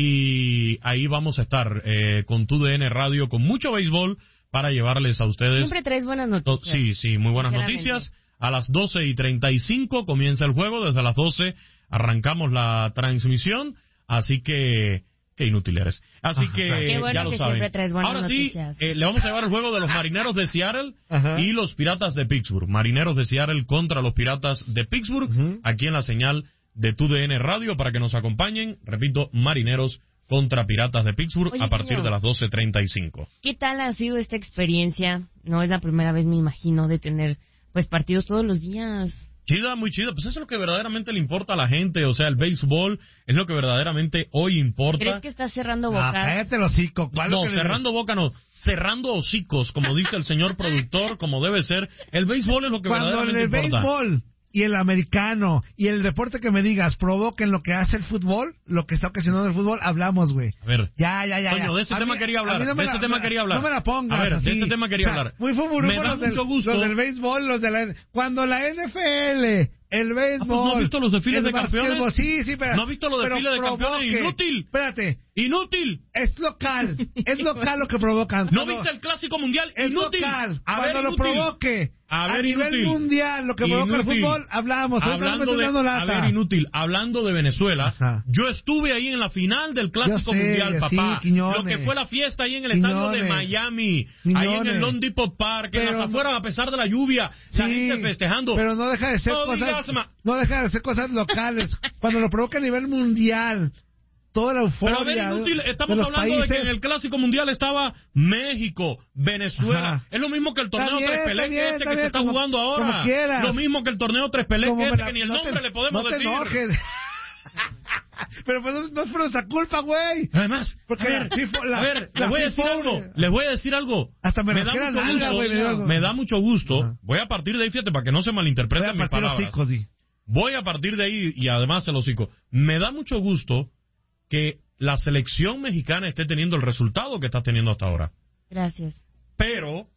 Y ahí vamos a estar eh, con Tu D N Radio, con mucho béisbol, para llevarles a ustedes... Siempre traes buenas noticias. Sí, sí, muy buenas noticias. A las doce y treinta y cinco comienza el juego, desde las doce arrancamos la transmisión, así que... Qué inútil eres. Así Ajá. que Qué bueno ya lo que saben. siempre traes buenas Ahora noticias. sí, eh, le vamos a llevar el juego de los Marineros de Seattle Ajá. y los Piratas de Pittsburgh. Marineros de Seattle contra los Piratas de Pittsburgh, uh-huh. aquí en la señal de Tu D N Radio para que nos acompañen. Repito, Marineros contra Piratas de Pittsburgh. Oye, a partir tío, de las doce treinta y cinco. ¿Qué tal ha sido esta experiencia? No es la primera vez, me imagino, de tener pues partidos todos los días. Chida, muy chida. Pues eso es lo que verdaderamente le importa a la gente. O sea, el béisbol es lo que verdaderamente hoy importa. ¿Crees que estás cerrando bocas? Ah, cállate el hocico. ¿Cuál no, que cerrando le... boca no. Cerrando hocicos, como dice el señor productor, como debe ser. El béisbol es lo que Cuando verdaderamente el importa. Béisbol y el americano y el deporte que me digas provoquen lo que hace el fútbol, lo que está ocasionando el fútbol, hablamos, güey. A ver. Ya, ya, ya. Coño, de ese a tema mí, quería hablar. No de ese la, tema me, quería hablar. No me la pongas. A ver, así. de ese tema quería o sea, hablar. Muy fútbol, me da los, mucho del, gusto. los del béisbol, los de la... Cuando la N F L... El béisbol. Ah, pues ¿no has visto los desfiles de campeones? Sí, sí, pero... ¿No has visto los desfiles de campeones? ¡Inútil! Espérate. ¡Inútil! Es local. Es local lo que provocan. ¿No viste el Clásico Mundial? Es ¡Inútil! local. A Cuando ver, lo inútil. provoque a, ver, a nivel inútil. mundial, lo que provoca inútil. el fútbol, hablamos. Hablando no de, dando lata. a ver, inútil. Hablando de Venezuela, Ajá. yo estuve ahí en la final del Clásico sé, Mundial, papá. Sí, lo que fue la fiesta ahí en el Quiñones. estadio de Miami, Quiñones. ahí en el Lone Depot Park, pero en las afueras, no, a pesar de la lluvia, sí, la gente festejando. Pero no deja de ser no cosas... Digas, no deja de ser cosas locales. Cuando lo provoca a nivel mundial, toda la euforia. Pero a ver, inútil, estamos de hablando países. de que en el Clásico Mundial estaba México, Venezuela. Ajá. Es lo mismo que el torneo bien, Tres Pelé que este que bien, se está como, jugando ahora. Lo mismo que el torneo Tres Pelé que este la, que ni el no nombre te, le podemos no te decir. Enojes. Pero pues no, no es por nuestra culpa, güey. Además, porque a ver, la, a ver la, les voy a decir algo. Les voy a decir algo. Hasta me, me da mucho nalga, gusto. Wey, me da mucho gusto. Ajá. Voy a partir de ahí, fíjate, para que no se malinterpreten mis palabras. Hocico, sí. Voy a partir de ahí y además el hocico. Me da mucho gusto que la selección mexicana esté teniendo el resultado que está teniendo hasta ahora. Gracias. Pero,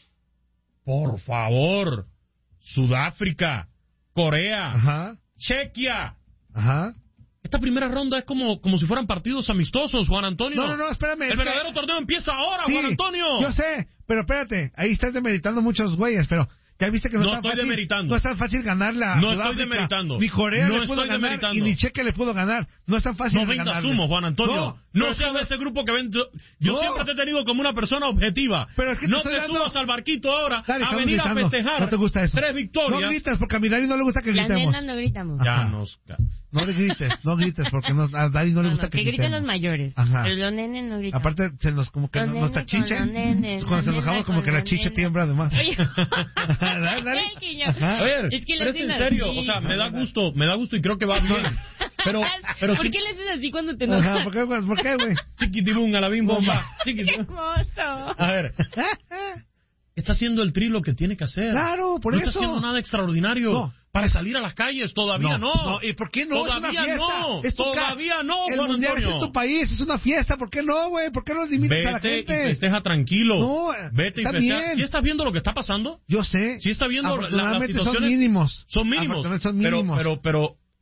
por favor, Sudáfrica, Corea, Ajá. Chequia. Ajá. Esta primera ronda es como, como si fueran partidos amistosos, Juan Antonio. No, no, no, espérame. El verdadero que... torneo empieza ahora, sí, Juan Antonio. Yo sé, pero espérate, ahí estás demeritando muchos güeyes, pero... Ya viste que no, no es tan estoy fácil, demeritando. No es tan fácil ganar la No Sudáfrica. estoy demeritando. Ni Corea no le pudo ganar demeritando. y ni Chequia le pudo ganar. No es tan fácil no ganar. No vengas humo, Juan Antonio. No, no, no seas de ese grupo que ven... Yo no. siempre te he tenido como una persona objetiva. Pero es que no te, te dando... subas al barquito ahora Dale, a venir gritando. a festejar. No te gusta eso. Tres victorias. No gritas porque a mi Dari no le gusta que la gritemos. La nena no gritamos. Ya Ajá. nos... No le grites, no grites porque no, a Dari no le no, gusta no, que, que gritemos. griten los mayores. Ajá. Pero los nenes no gritan. Aparte, se nos como que nos está chicha. Cuando se enojamos como que la chicha tiembla además. Dale, dale. A ver, es que pero es en serio, así. o sea, me da gusto, me da gusto y creo que va bien. Pero, pero ¿por sí... qué le haces así cuando te enojas? Ajá, ¿por qué, ¿por qué, güey? Chiquitibum a la bim bomba. ¡Qué hermoso! A ver, está haciendo el tri lo que tiene que hacer. Claro, por no eso. No está haciendo nada extraordinario. No. Para salir a las calles, todavía no. no. no. ¿Y por qué no? Todavía es una fiesta. no. Es todavía no, El Juan mundial Antonio. es tu país, es una fiesta. ¿Por qué no, güey? ¿Por qué no limitas Vete a la gente? Vete y festeja tranquilo. No, Vete y está festeja. bien. ¿Sí estás viendo lo que está pasando? Yo sé. ¿Sí estás viendo la, las situaciones? son mínimos. Son mínimos. Son mínimos. Pero, pero, pero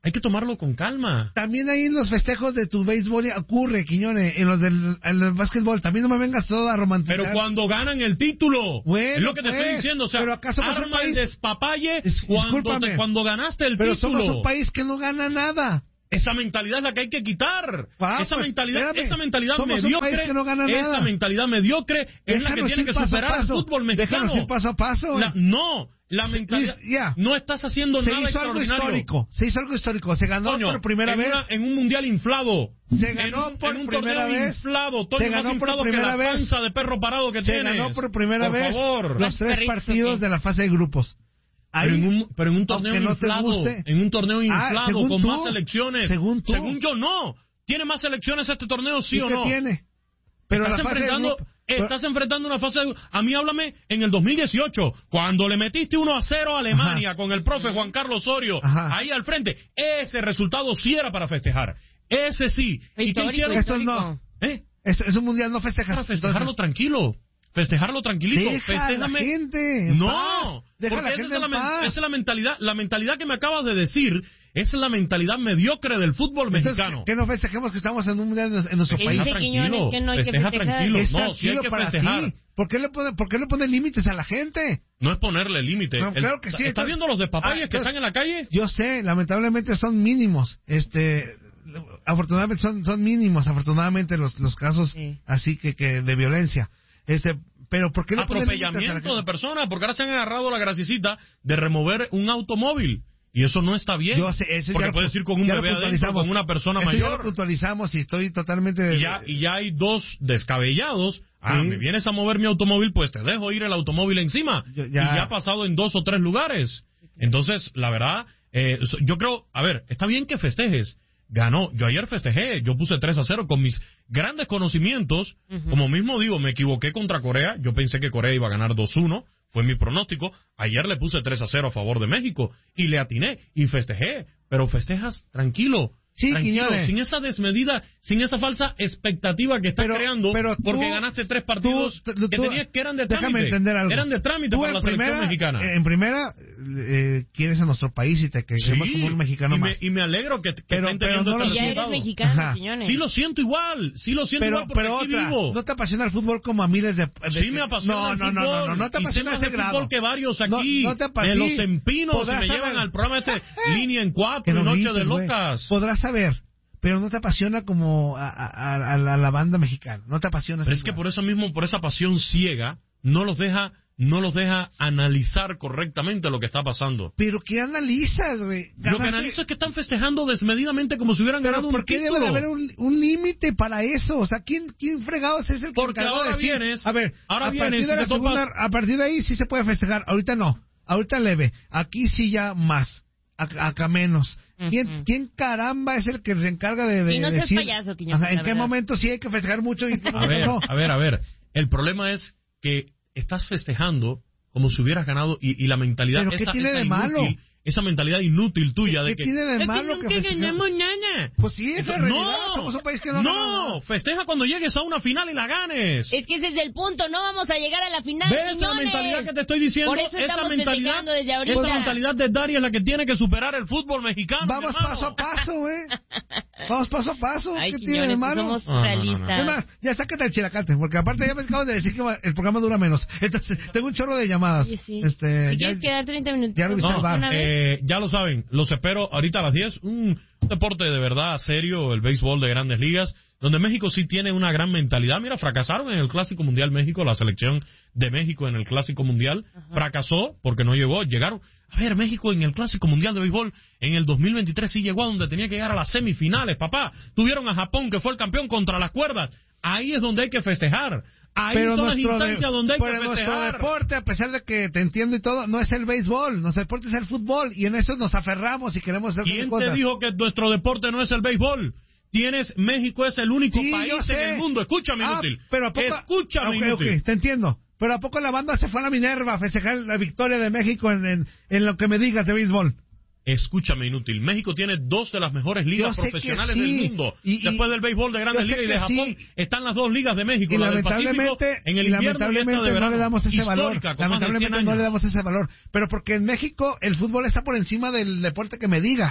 Hay que tomarlo con calma. También ahí en los festejos de tu béisbol ocurre, Quiñones, en los del, en los básquetbol. También no me vengas todo a romantizar. Pero cuando ganan el título, bueno, es lo que te pues, estoy diciendo. O sea, pero acaso arma un país, el despapalle es, cuando, te, cuando ganaste el pero título. Pero somos un país que no gana nada. Esa mentalidad es la que hay que quitar. Ah, esa, pues, mentalidad, espérame. esa mentalidad Somos mediocre. un país que no gana esa nada. mentalidad mediocre es Déjanos la que tiene que paso superar paso. al fútbol mexicano. Déjanos ir paso a paso. La, no, la mentalidad. Ya. No estás haciendo se nada hizo algo extraordinario. histórico. Se hizo algo histórico. Se ganó Coño, por primera en vez. Una, en un mundial inflado. Se ganó en, por en un primera torneo vez. inflado. Toño, se ganó más inflado por primera que la vez. panza de perro parado que se tienes. Se ganó por primera por vez. Favor. Los tres partidos de la fase de grupos. Ahí, pero, en un, pero en un torneo no inflado. Guste, en un torneo inflado ah, con tú, más selecciones. Según tú. Según yo, no. ¿Tiene más selecciones este torneo, sí o no? ¿Qué tiene? Pero estás la fase enfrentando, de grupo, pero... estás enfrentando una fase de... A mí háblame en el dos mil dieciocho, cuando le metiste uno a cero a Alemania, ajá, con el profe Juan Carlos Osorio, ajá, ahí al frente. Ese resultado sí era para festejar. Ese sí. ¿Y qué hicieron? Esto no. ¿Eh? Es, es un mundial, no festejas. Para festejarlo entonces... tranquilo. Festejarlo tranquilito. Deja Festéjame. a la gente en no, paz. Deja porque a la esa, gente es la, en paz. esa es la mentalidad, la mentalidad que me acabas de decir, es la mentalidad mediocre del fútbol entonces, mexicano. Que no festejemos que estamos en un mundial en nuestro Festeja país. Tranquilo, que no hay festeja que tranquilo. Es no, sí hay que para festejar. Ti. ¿Por qué le pone, por qué le pone límites a la gente? No es ponerle límite. No, claro que sí. ¿Estás entonces, viendo los despapalles ah, que están en la calle? Yo sé, lamentablemente son mínimos. Este, afortunadamente son, son mínimos, afortunadamente los, los casos sí. así que, que de violencia. Este, pero ¿por qué le ponen límites a la atropellamiento gente? de personas? Porque ahora se han agarrado la grasicita de remover un automóvil. Y eso no está bien. Yo sé, eso porque ya puedes ir con un bebé adentro, con una persona eso mayor. Ya lo puntualizamos y estoy totalmente... De... Y, ya, y ya hay dos descabellados. Ah, sí. me vienes a mover mi automóvil, pues te dejo ir el automóvil encima. Yo, ya... Y ya ha pasado en dos o tres lugares. Entonces, la verdad, eh, yo creo... A ver, está bien que festejes. Ganó. Yo ayer festejé. Yo puse tres a cero con mis grandes conocimientos. Uh-huh. Como mismo digo, me equivoqué contra Corea. Yo pensé que Corea iba a ganar dos uno. Fue mi pronóstico. Ayer le puse tres a cero a favor de México. Y le atiné. Y festejé. Pero festejas tranquilo. Sí, tranquilo, Quiñones. sin esa desmedida, sin esa falsa expectativa que estás pero, creando, pero tú, porque ganaste tres partidos tú, tú, que tú, tenías que eran de déjame trámite. entender algo. Eran de trámite tú para la primera, selección mexicana. En primera, eh, quieres a nuestro país y te queremos sí, como un mexicano y más. Me, y me alegro que, que pero, estén pero teniendo no este ya resultado. eres mexicano, Quiñones. Sí lo siento igual, sí lo siento pero, igual porque pero aquí otra, vivo. ¿no te apasiona el fútbol como a miles de... de sí me apasiona no, el no, fútbol. No, no, no, no te apasiona ese grado. Fútbol que varios aquí no, no te me los empino y me llevan al programa este Línea en Cuatro y Noche de Locas. Podrás saber. Pero no te apasiona como a, a, a, a, la, a la banda mexicana, no te apasiona. Pero es que por eso mismo, por esa pasión ciega, no los deja, no los deja analizar correctamente lo que está pasando. Pero ¿qué analizas, güey? Lo que analizo es que están festejando desmedidamente como si hubieran pero ganado ¿por un qué título? debe de haber un, un límite para eso? O sea, ¿quién, quién fregados es el que Porque ahora de decir, vienes, a ver, ahora a vienes partir de y la te topas... segunda, a partir de ahí sí se puede festejar, ahorita no, ahorita leve, aquí sí ya más. Acá menos. ¿Quién, uh-huh. ¿Quién caramba es el que se encarga de, de y no seas decir payaso, Quiñones, ajá, en qué verdad. momento sí hay que festejar mucho y en qué a momento ver, no? A ver, a ver. El problema es que estás festejando como si hubieras ganado y, y la mentalidad ¿Pero qué esa, tiene esa de inútil, malo? Esa mentalidad inútil tuya ¿Qué de que tiene de es malo que que nunca ganamos nada. Pues sí, es la realidad. No, somos un país que no no, gana. festeja cuando llegues a una final y la ganes. Es que ese es el punto, no vamos a llegar a la final, ¿Ves la mentalidad que te estoy diciendo? Por eso esa estamos mentalidad, festejando desde ahorita. esa mentalidad de Dari es la que tiene que superar el fútbol mexicano. Vamos paso a paso, güey. Vamos paso a paso. Ay, ¿Qué Quiñones, tiene de malo? somos no, realistas. No, no, no. Es más, ya sácate el chilacate, porque aparte ya me acabas de decir que el programa dura menos. Entonces, tengo un chorro de llamadas. Sí, sí. Este, si ya, quieres quedar treinta minutos. Ya lo viste no, el bar. Eh, ya lo saben, los espero ahorita a las diez. Un deporte de verdad serio, el béisbol de Grandes Ligas, donde México sí tiene una gran mentalidad. Mira, fracasaron en el Clásico Mundial México, la selección de México en el Clásico Mundial. Ajá. Fracasó porque no llegó, llegaron. A ver, México en el Clásico Mundial de Béisbol en el dos mil veintitrés sí llegó a donde tenía que llegar a las semifinales, papá. Tuvieron a Japón, que fue el campeón, contra las cuerdas. Ahí es donde hay que festejar. Ahí pero son las instancias de, donde hay que festejar. Nuestro deporte, a pesar de que te entiendo y todo, no es el béisbol. Nuestro deporte es el fútbol. Y en eso nos aferramos y queremos hacer ¿Quién cosas. te dijo que nuestro deporte no es el béisbol? Tienes, México es el único sí, país en el mundo. Escúchame, ah, inútil. Pero a poco, Escúchame, okay, inútil. Okay, te entiendo. Pero ¿a poco la banda se fue a la Minerva a festejar la victoria de México en, en, en lo que me digas de béisbol? Escúchame, inútil. México tiene dos de las mejores ligas profesionales sí. del mundo. Y, Después del béisbol de Grandes Ligas y de Japón, sí. están las dos ligas de México. Y la lamentablemente, del Pacífico, en el y lamentablemente invierno y esta de verano. no le damos ese valor. Histórica, Lamentablemente no le damos ese valor. Pero porque en México el fútbol está por encima del deporte que me digas.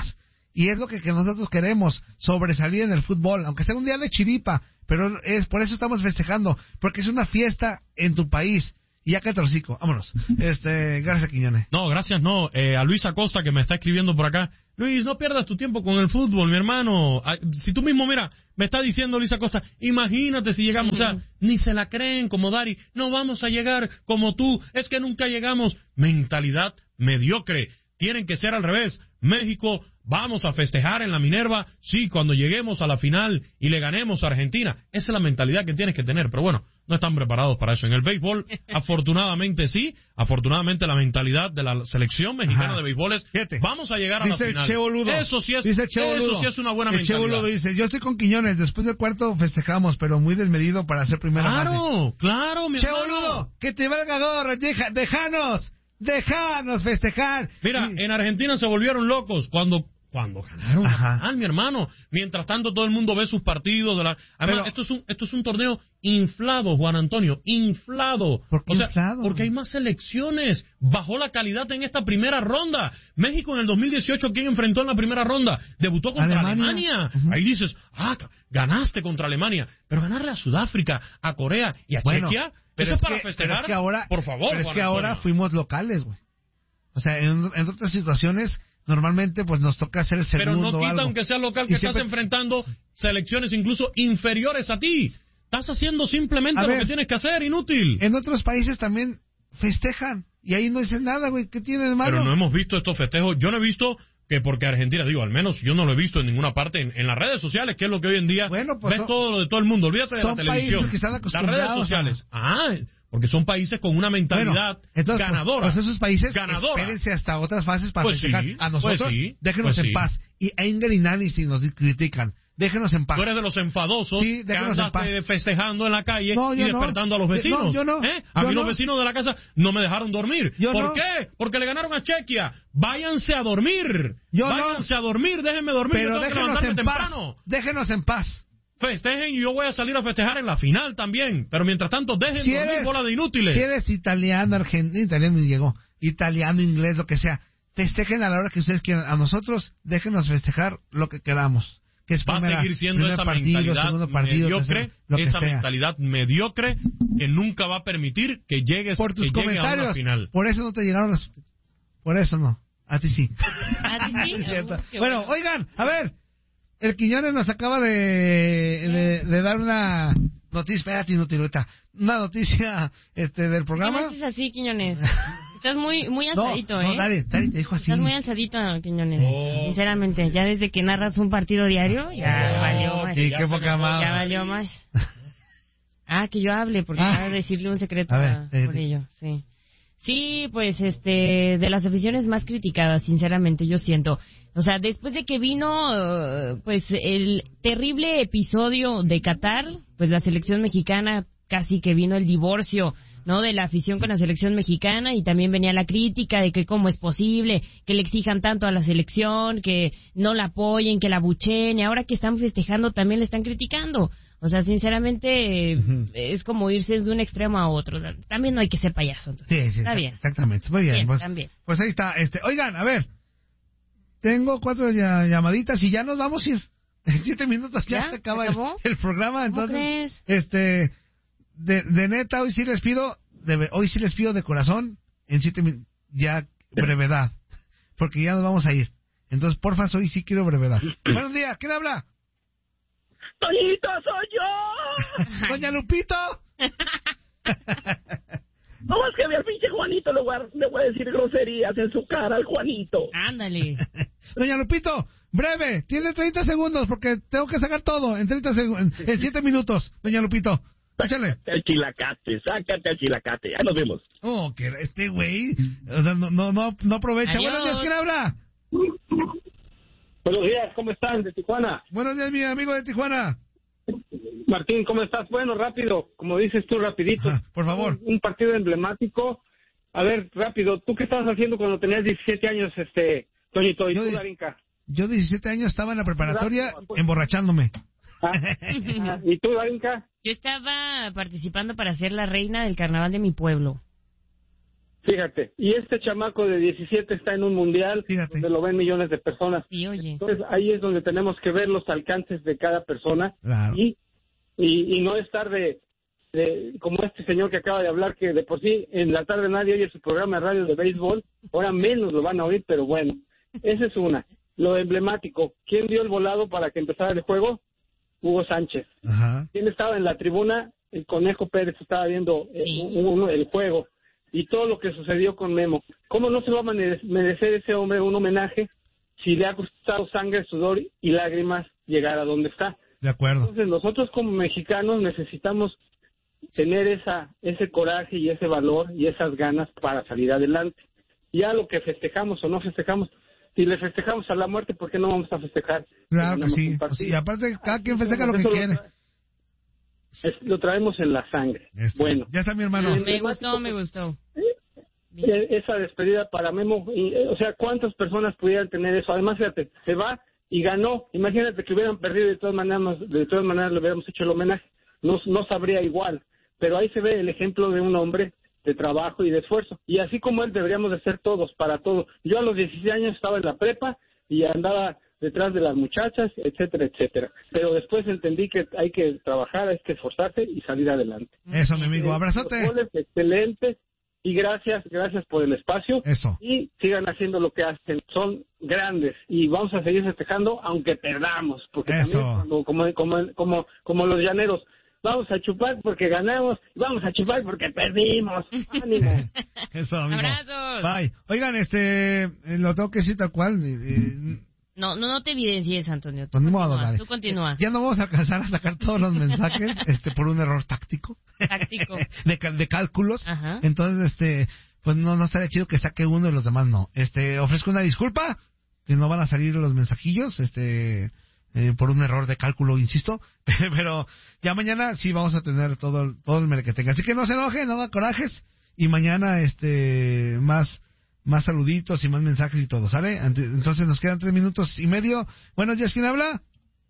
Y es lo que, que nosotros queremos, sobresalir en el fútbol, aunque sea un día de chiripa, pero es por eso estamos festejando, porque es una fiesta en tu país. Y ya cállate el hocico, vámonos. Este, gracias, Quiñones. No, gracias, no. Eh, a Luis Acosta, que me está escribiendo por acá. Luis, no pierdas tu tiempo con el fútbol, mi hermano. Ah, si tú mismo, mira, me está diciendo Luis Acosta, imagínate si llegamos, uh-huh. o sea, ni se la creen como Dari, no vamos a llegar como tú, es que nunca llegamos. Mentalidad mediocre. Tienen que ser al revés. México, vamos a festejar en la Minerva, sí, cuando lleguemos a la final y le ganemos a Argentina. Esa es la mentalidad que tienes que tener, pero bueno, no están preparados para eso. En el béisbol, afortunadamente sí, afortunadamente la mentalidad de la selección mexicana Ajá. de béisbol es, Fíjate. vamos a llegar a dice la final. Che Boludo, eso sí es, dice Che Boludo, eso sí es una buena el mentalidad. Che Boludo dice, yo estoy con Quiñones, después del cuarto festejamos, pero muy desmedido para hacer primera claro, fase. Claro, claro, mi Che hermano. Boludo, que te valga gorro, deja, dejanos. Déjanos festejar. Mira, sí. en Argentina se volvieron locos cuando cuando ganaron Ajá. ah, mi hermano. Mientras tanto todo el mundo ve sus partidos de la además Pero, esto es un esto es un torneo inflado, Juan Antonio, inflado. ¿Por qué o sea, inflado? porque hay más selecciones. Bajó la calidad en esta primera ronda. México en el dos mil dieciocho, ¿quién enfrentó en la primera ronda? Debutó contra Alemania. Alemania. Uh-huh. Ahí dices, ah, ganaste contra Alemania, pero ganarle a Sudáfrica, a Corea y a bueno, Chequia, pero eso es para que, festejar. Pero es que ahora, por favor, pero es Juan que Antonio. ahora fuimos locales, güey. O sea, en, en otras situaciones normalmente pues nos toca hacer el segundo. Pero no quita, algo. aunque sea local, que siempre... estás enfrentando selecciones incluso inferiores a ti. Estás haciendo simplemente a lo ver, que tienes que hacer, inútil. En otros países también festejan y ahí no dicen nada, güey. ¿Qué tiene de malo? Pero no hemos visto estos festejos. Yo no he visto que porque Argentina, digo, al menos yo no lo he visto en ninguna parte, en, en las redes sociales, que es lo que hoy en día bueno, pues ves son, todo lo de todo el mundo. Olvídate de la televisión. Que están las redes sociales. A... Ah, porque son países con una mentalidad bueno, entonces, ganadora. Pues esos países, ganadora. Espérense hasta otras fases para pues festejar. Sí, a nosotros, pues sí, déjenos pues en sí. paz. Y Engel y Nani si nos critican. Déjenos en paz. Tú eres de los enfadosos sí, que andaste festejando en la calle no, y despertando no. a los vecinos. No, yo no. ¿Eh? A yo mí no. los vecinos de la casa no me dejaron dormir. Yo ¿Por no. qué? Porque le ganaron a Chequia. Váyanse a dormir. Yo Váyanse no. a dormir, déjenme dormir. Pero yo tengo déjenos que levantarme en temprano. paz. Déjenos en paz. Festejen y yo voy a salir a festejar en la final también. Pero mientras tanto, dejen si dormir eres, bola de inútiles. Si eres italiano, argentino, italiano ni llegó, italiano, inglés, lo que sea, festejen a la hora que ustedes quieran. A nosotros, déjenos festejar lo que queramos. Que es Va primera, a seguir siendo esa partido, mentalidad partido, mediocre, tercero, lo que esa sea. mentalidad mediocre que nunca va a permitir que llegues por tus que llegue comentarios, a una final. Por eso no te llegaron los... Por eso no. A ti sí. ¿A ti sí? Es Oh, bueno, bueno, oigan, a ver. El Quiñones nos acaba de, de, de dar una noticia, espérate, inutilita, una noticia este del programa. ¿Qué me haces así, Quiñones? Estás muy muy no, alzadito, no, ¿eh? Dale, dale, te dijo así. Estás muy alzadito, Quiñones. Oh. Sinceramente, ya desde que narras un partido diario, ya oh, valió más. Sí, qué poca más. Ya valió más. Ah, que yo hable, porque Ah. voy a decirle un secreto A ver, a, eh, por ello, sí. Sí, pues, este, de las aficiones más criticadas, sinceramente, yo siento. O sea, después de que vino, uh, pues, el terrible episodio de Qatar, pues la selección mexicana, casi que vino el divorcio, ¿no? De la afición con la selección mexicana, y también venía la crítica de que cómo es posible que le exijan tanto a la selección, que no la apoyen, que la abucheen, y ahora que están festejando también le están criticando. O sea, sinceramente, uh-huh. es como irse de un extremo a otro. También no hay que ser payaso. Entonces. Sí, sí, está bien. Exactamente, muy bien. bien Pues, también. pues ahí está. Este, oigan, a ver, tengo cuatro ya, llamaditas y ya nos vamos a ir. En siete minutos ya, ¿Ya? se acaba el, ¿Acabó? el programa. ¿Cómo Entonces, crees? este, de, de neta, hoy sí les pido, de, hoy sí les pido de corazón, en siete minutos, ya brevedad, porque ya nos vamos a ir. Entonces, porfa, hoy sí quiero brevedad. Buenos días, ¿quién habla? ¡Toñito, soy yo! ¡Doña Lupito! ¿Cómo es que ve al pinche Juanito? Le voy, a, le voy a decir groserías en su cara al Juanito. Ándale. Doña Lupito, breve, tiene treinta segundos porque tengo que sacar todo en treinta segundos, en siete minutos. Doña Lupito, échale. Sácate al chilacate, sácate al chilacate. Ya nos vemos. Oh, que este güey o sea, no, no, no, no aprovecha. Adiós. Buenos días, ¿quién habla? Buenos días, ¿cómo están? De Tijuana. Buenos días, mi amigo de Tijuana. Martín, ¿cómo estás? Bueno, rápido, como dices tú, rapidito. Ajá, por favor. Un, un partido emblemático. A ver, rápido, ¿tú qué estabas haciendo cuando tenías diecisiete años, este, Toñito? ¿Y Yo tú, dis- Darinka? Yo diecisiete años estaba en la preparatoria emborrachándome. Ah, ah, ¿Y tú, Darinka? Yo estaba participando para ser la reina del carnaval de mi pueblo. Fíjate, y este chamaco de diecisiete está en un mundial Fíjate. donde lo ven millones de personas. Sí, oye. Entonces ahí es donde tenemos que ver los alcances de cada persona Claro. y, y, y no estar de, de, como este señor que acaba de hablar, que de por sí en la tarde nadie oye su programa de radio de béisbol, ahora menos lo van a oír, pero bueno, esa es una. Lo emblemático, ¿quién dio el volado para que empezara el juego? Hugo Sánchez. Ajá. ¿Quién estaba en la tribuna? El Conejo Pérez estaba viendo eh, un- un- el juego. Y todo lo que sucedió con Memo. ¿Cómo no se va a mere- merecer ese hombre un homenaje si le ha costado sangre, sudor y lágrimas llegar a donde está? De acuerdo. Entonces nosotros como mexicanos necesitamos tener esa ese coraje y ese valor y esas ganas para salir adelante. Ya lo que festejamos o no festejamos, si le festejamos a la muerte, ¿por qué no vamos a festejar? Claro que ganamos sí. un partido? Y aparte, cada quien festeja lo que Eso lo quiere. Es- lo traemos en la sangre. Bueno. Ya está mi hermano. Me gustó, me gustó. Eh, esa despedida para Memo, y, eh, o sea, ¿cuántas personas pudieran tener eso? Además, fíjate, se va y ganó. Imagínate que hubieran perdido, de todas maneras, nos- de todas maneras le hubiéramos hecho el homenaje. No, no sabría igual. Pero ahí se ve el ejemplo de un hombre de trabajo y de esfuerzo. Y así como él deberíamos de ser todos, para todo. Yo a los dieciséis años estaba en la prepa y andaba detrás de las muchachas, etcétera, etcétera. Pero después entendí que hay que trabajar, hay que esforzarse y salir adelante. Eso, mi amigo. Abrazote. Los goles excelentes y gracias, gracias por el espacio. Eso. Y sigan haciendo lo que hacen, son grandes y vamos a seguir festejando aunque perdamos, porque Eso. también cuando- como, como, como, como los llaneros, vamos a chupar porque ganamos y vamos a chupar porque perdimos. ¡Ánimo! Eso, amigo. Abrazos. Bye. Oigan, este, eh, lo tengo que decir tal cual. eh, eh, No, no, no te evidencies, Antonio. Tú Pues ni continúa, modo, dale. tú continúa. Ya no vamos a alcanzar a sacar todos los mensajes este por un error táctico Táctico. de, cal- de cálculos. Ajá. Entonces, este, pues no, no estaría chido que saque uno y los demás no. Este, ofrezco una disculpa, que no van a salir los mensajillos, este, eh, por un error de cálculo, insisto. Pero ya mañana sí vamos a tener todo, el- todo el merequetengue. Así que no se enojen, no hagan corajes. Y mañana, este, más, más saluditos y más mensajes y todo, ¿sale? Ante- Entonces nos quedan tres minutos y medio. Buenos días, ¿quién habla?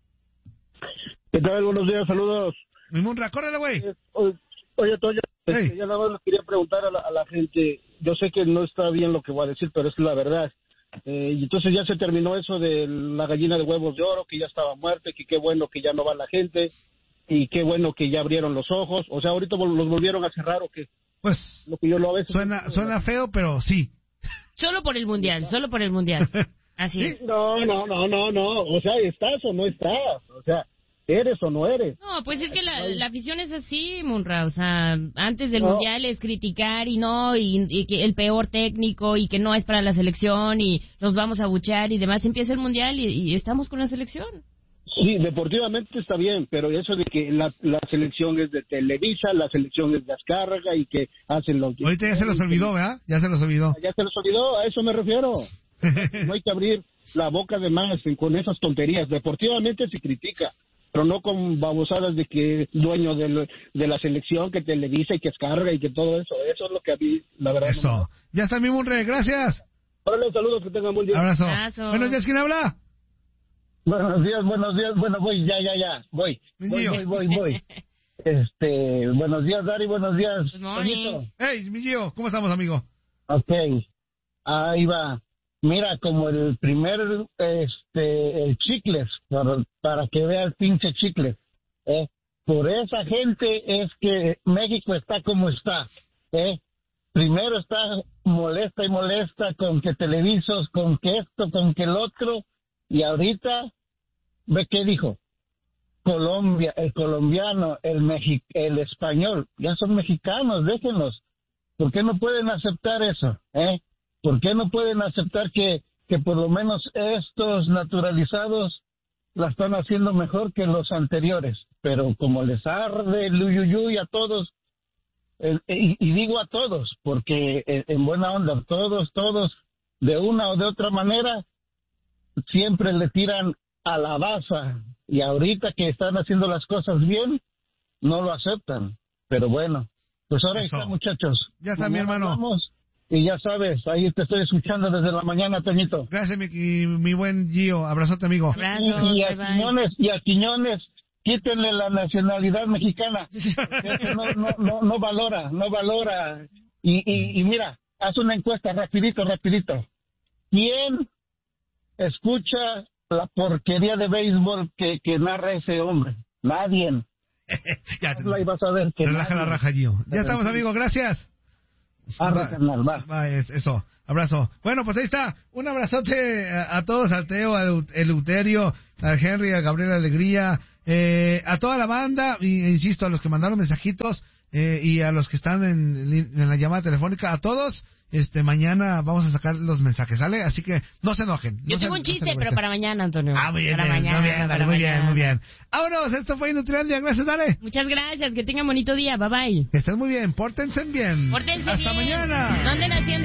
¿Qué tal? Buenos días, saludos. Mi Munra, córrele, güey. Oye, oye, Toño, este, ya nada más le quería preguntar a la, a la gente, yo sé que no está bien lo que voy a decir, pero es la verdad. Eh, y entonces ya se terminó eso de la gallina de huevos de oro, que ya estaba muerta, que qué bueno que ya no va la gente, y qué bueno que ya abrieron los ojos. O sea, ahorita vol- los volvieron a cerrar o qué. Pues, lo que yo lo a veces... Suena, suena feo, pero sí. Solo por el mundial, solo por el mundial. Así es. No, no, no, no, no. O sea, ¿estás o no estás? O sea, ¿eres o no eres? No, pues es que la, la afición es así, Munra. O sea, antes del No. mundial es criticar y no, y, y que el peor técnico y que no es para la selección y nos vamos a buchar y demás. Empieza el mundial y, y estamos con la selección. Sí, deportivamente está bien, pero eso de que la, la selección es de Televisa, la selección es de Azcárraga y que hacen los... Ahorita ya se los olvidó, ¿verdad? Ya se los olvidó. Ya se los olvidó, a eso me refiero. No hay que abrir la boca de más con esas tonterías. Deportivamente se critica, pero no con babosadas de que dueño del, de la selección, que Televisa y que Azcárraga y que todo eso. Eso es lo que a mí, la verdad... Eso. no me- Ya está mi Munre, gracias. Órale, saludos, que tengan buen día. Abrazo. Buenos días, ¿quién habla? Buenos días, buenos días. Bueno, voy, ya, ya, ya. Voy. Voy, Gio. voy, voy, voy. Este, buenos días, Dari, buenos días. Toñito. Hey, mi Gio, ¿cómo estamos, amigo? Ok, ahí va. Mira, como el primer, este, el chicles, para, para que vea el pinche chicle. ¿eh? Por esa gente es que México está como está. ¿eh? Primero está molesta y molesta con que televisos, con que esto, con que el otro, y ahorita, ve qué dijo. Colombia, el colombiano, el mexi el español, ya son mexicanos, déjenlos. ¿Por qué no pueden aceptar eso? ¿eh? ¿Por qué no pueden aceptar que, que por lo menos estos naturalizados la están haciendo mejor que los anteriores? Pero como les arde el uyuyuy a todos, eh, y, y digo a todos, porque eh, en buena onda, todos, todos, de una o de otra manera, siempre le tiran a la baza, y ahorita que están haciendo las cosas bien, no lo aceptan. Pero bueno, pues ahora Eso. está, muchachos. Ya está, mi Mañana hermano. hablamos, y ya sabes, ahí te estoy escuchando desde la mañana, Toñito. Gracias, mi, y mi buen Gio. Abrazote, amigo. Y, y a Quiñones, y a Quiñones, quítenle la nacionalidad mexicana. Porque no, no, no, no valora, no valora. Y, y, y mira, haz una encuesta rapidito, rapidito. ¿Quién escucha la porquería de béisbol que, que narra ese hombre? Nadie. Ya te... Ahí vas a ver que relaja nadie. la raja, Gio. Ya estamos, amigos, gracias. Arre, carnal, va. Va, eso, abrazo. Bueno, pues ahí está. Un abrazote a, a todos, al Teo, al Eleuterio, a Henry, a Gabriel Alegría, eh, a toda la banda, y, insisto, a los que mandaron mensajitos, eh, y a los que están en, en la llamada telefónica, a todos. Este, mañana vamos a sacar los mensajes, ¿sale? Así que no se enojen. Yo no tengo se, un chiste, no se pero para mañana, Antonio. Ah, muy bien, para bien, mañana, muy bien, para muy mañana. bien, muy bien. Vámonos, esto fue Inutilandia, gracias, dale. Muchas gracias, que tengan bonito día, bye bye. Que estén muy bien, pórtense bien. Pórtense Hasta bien. mañana. No anden haciendo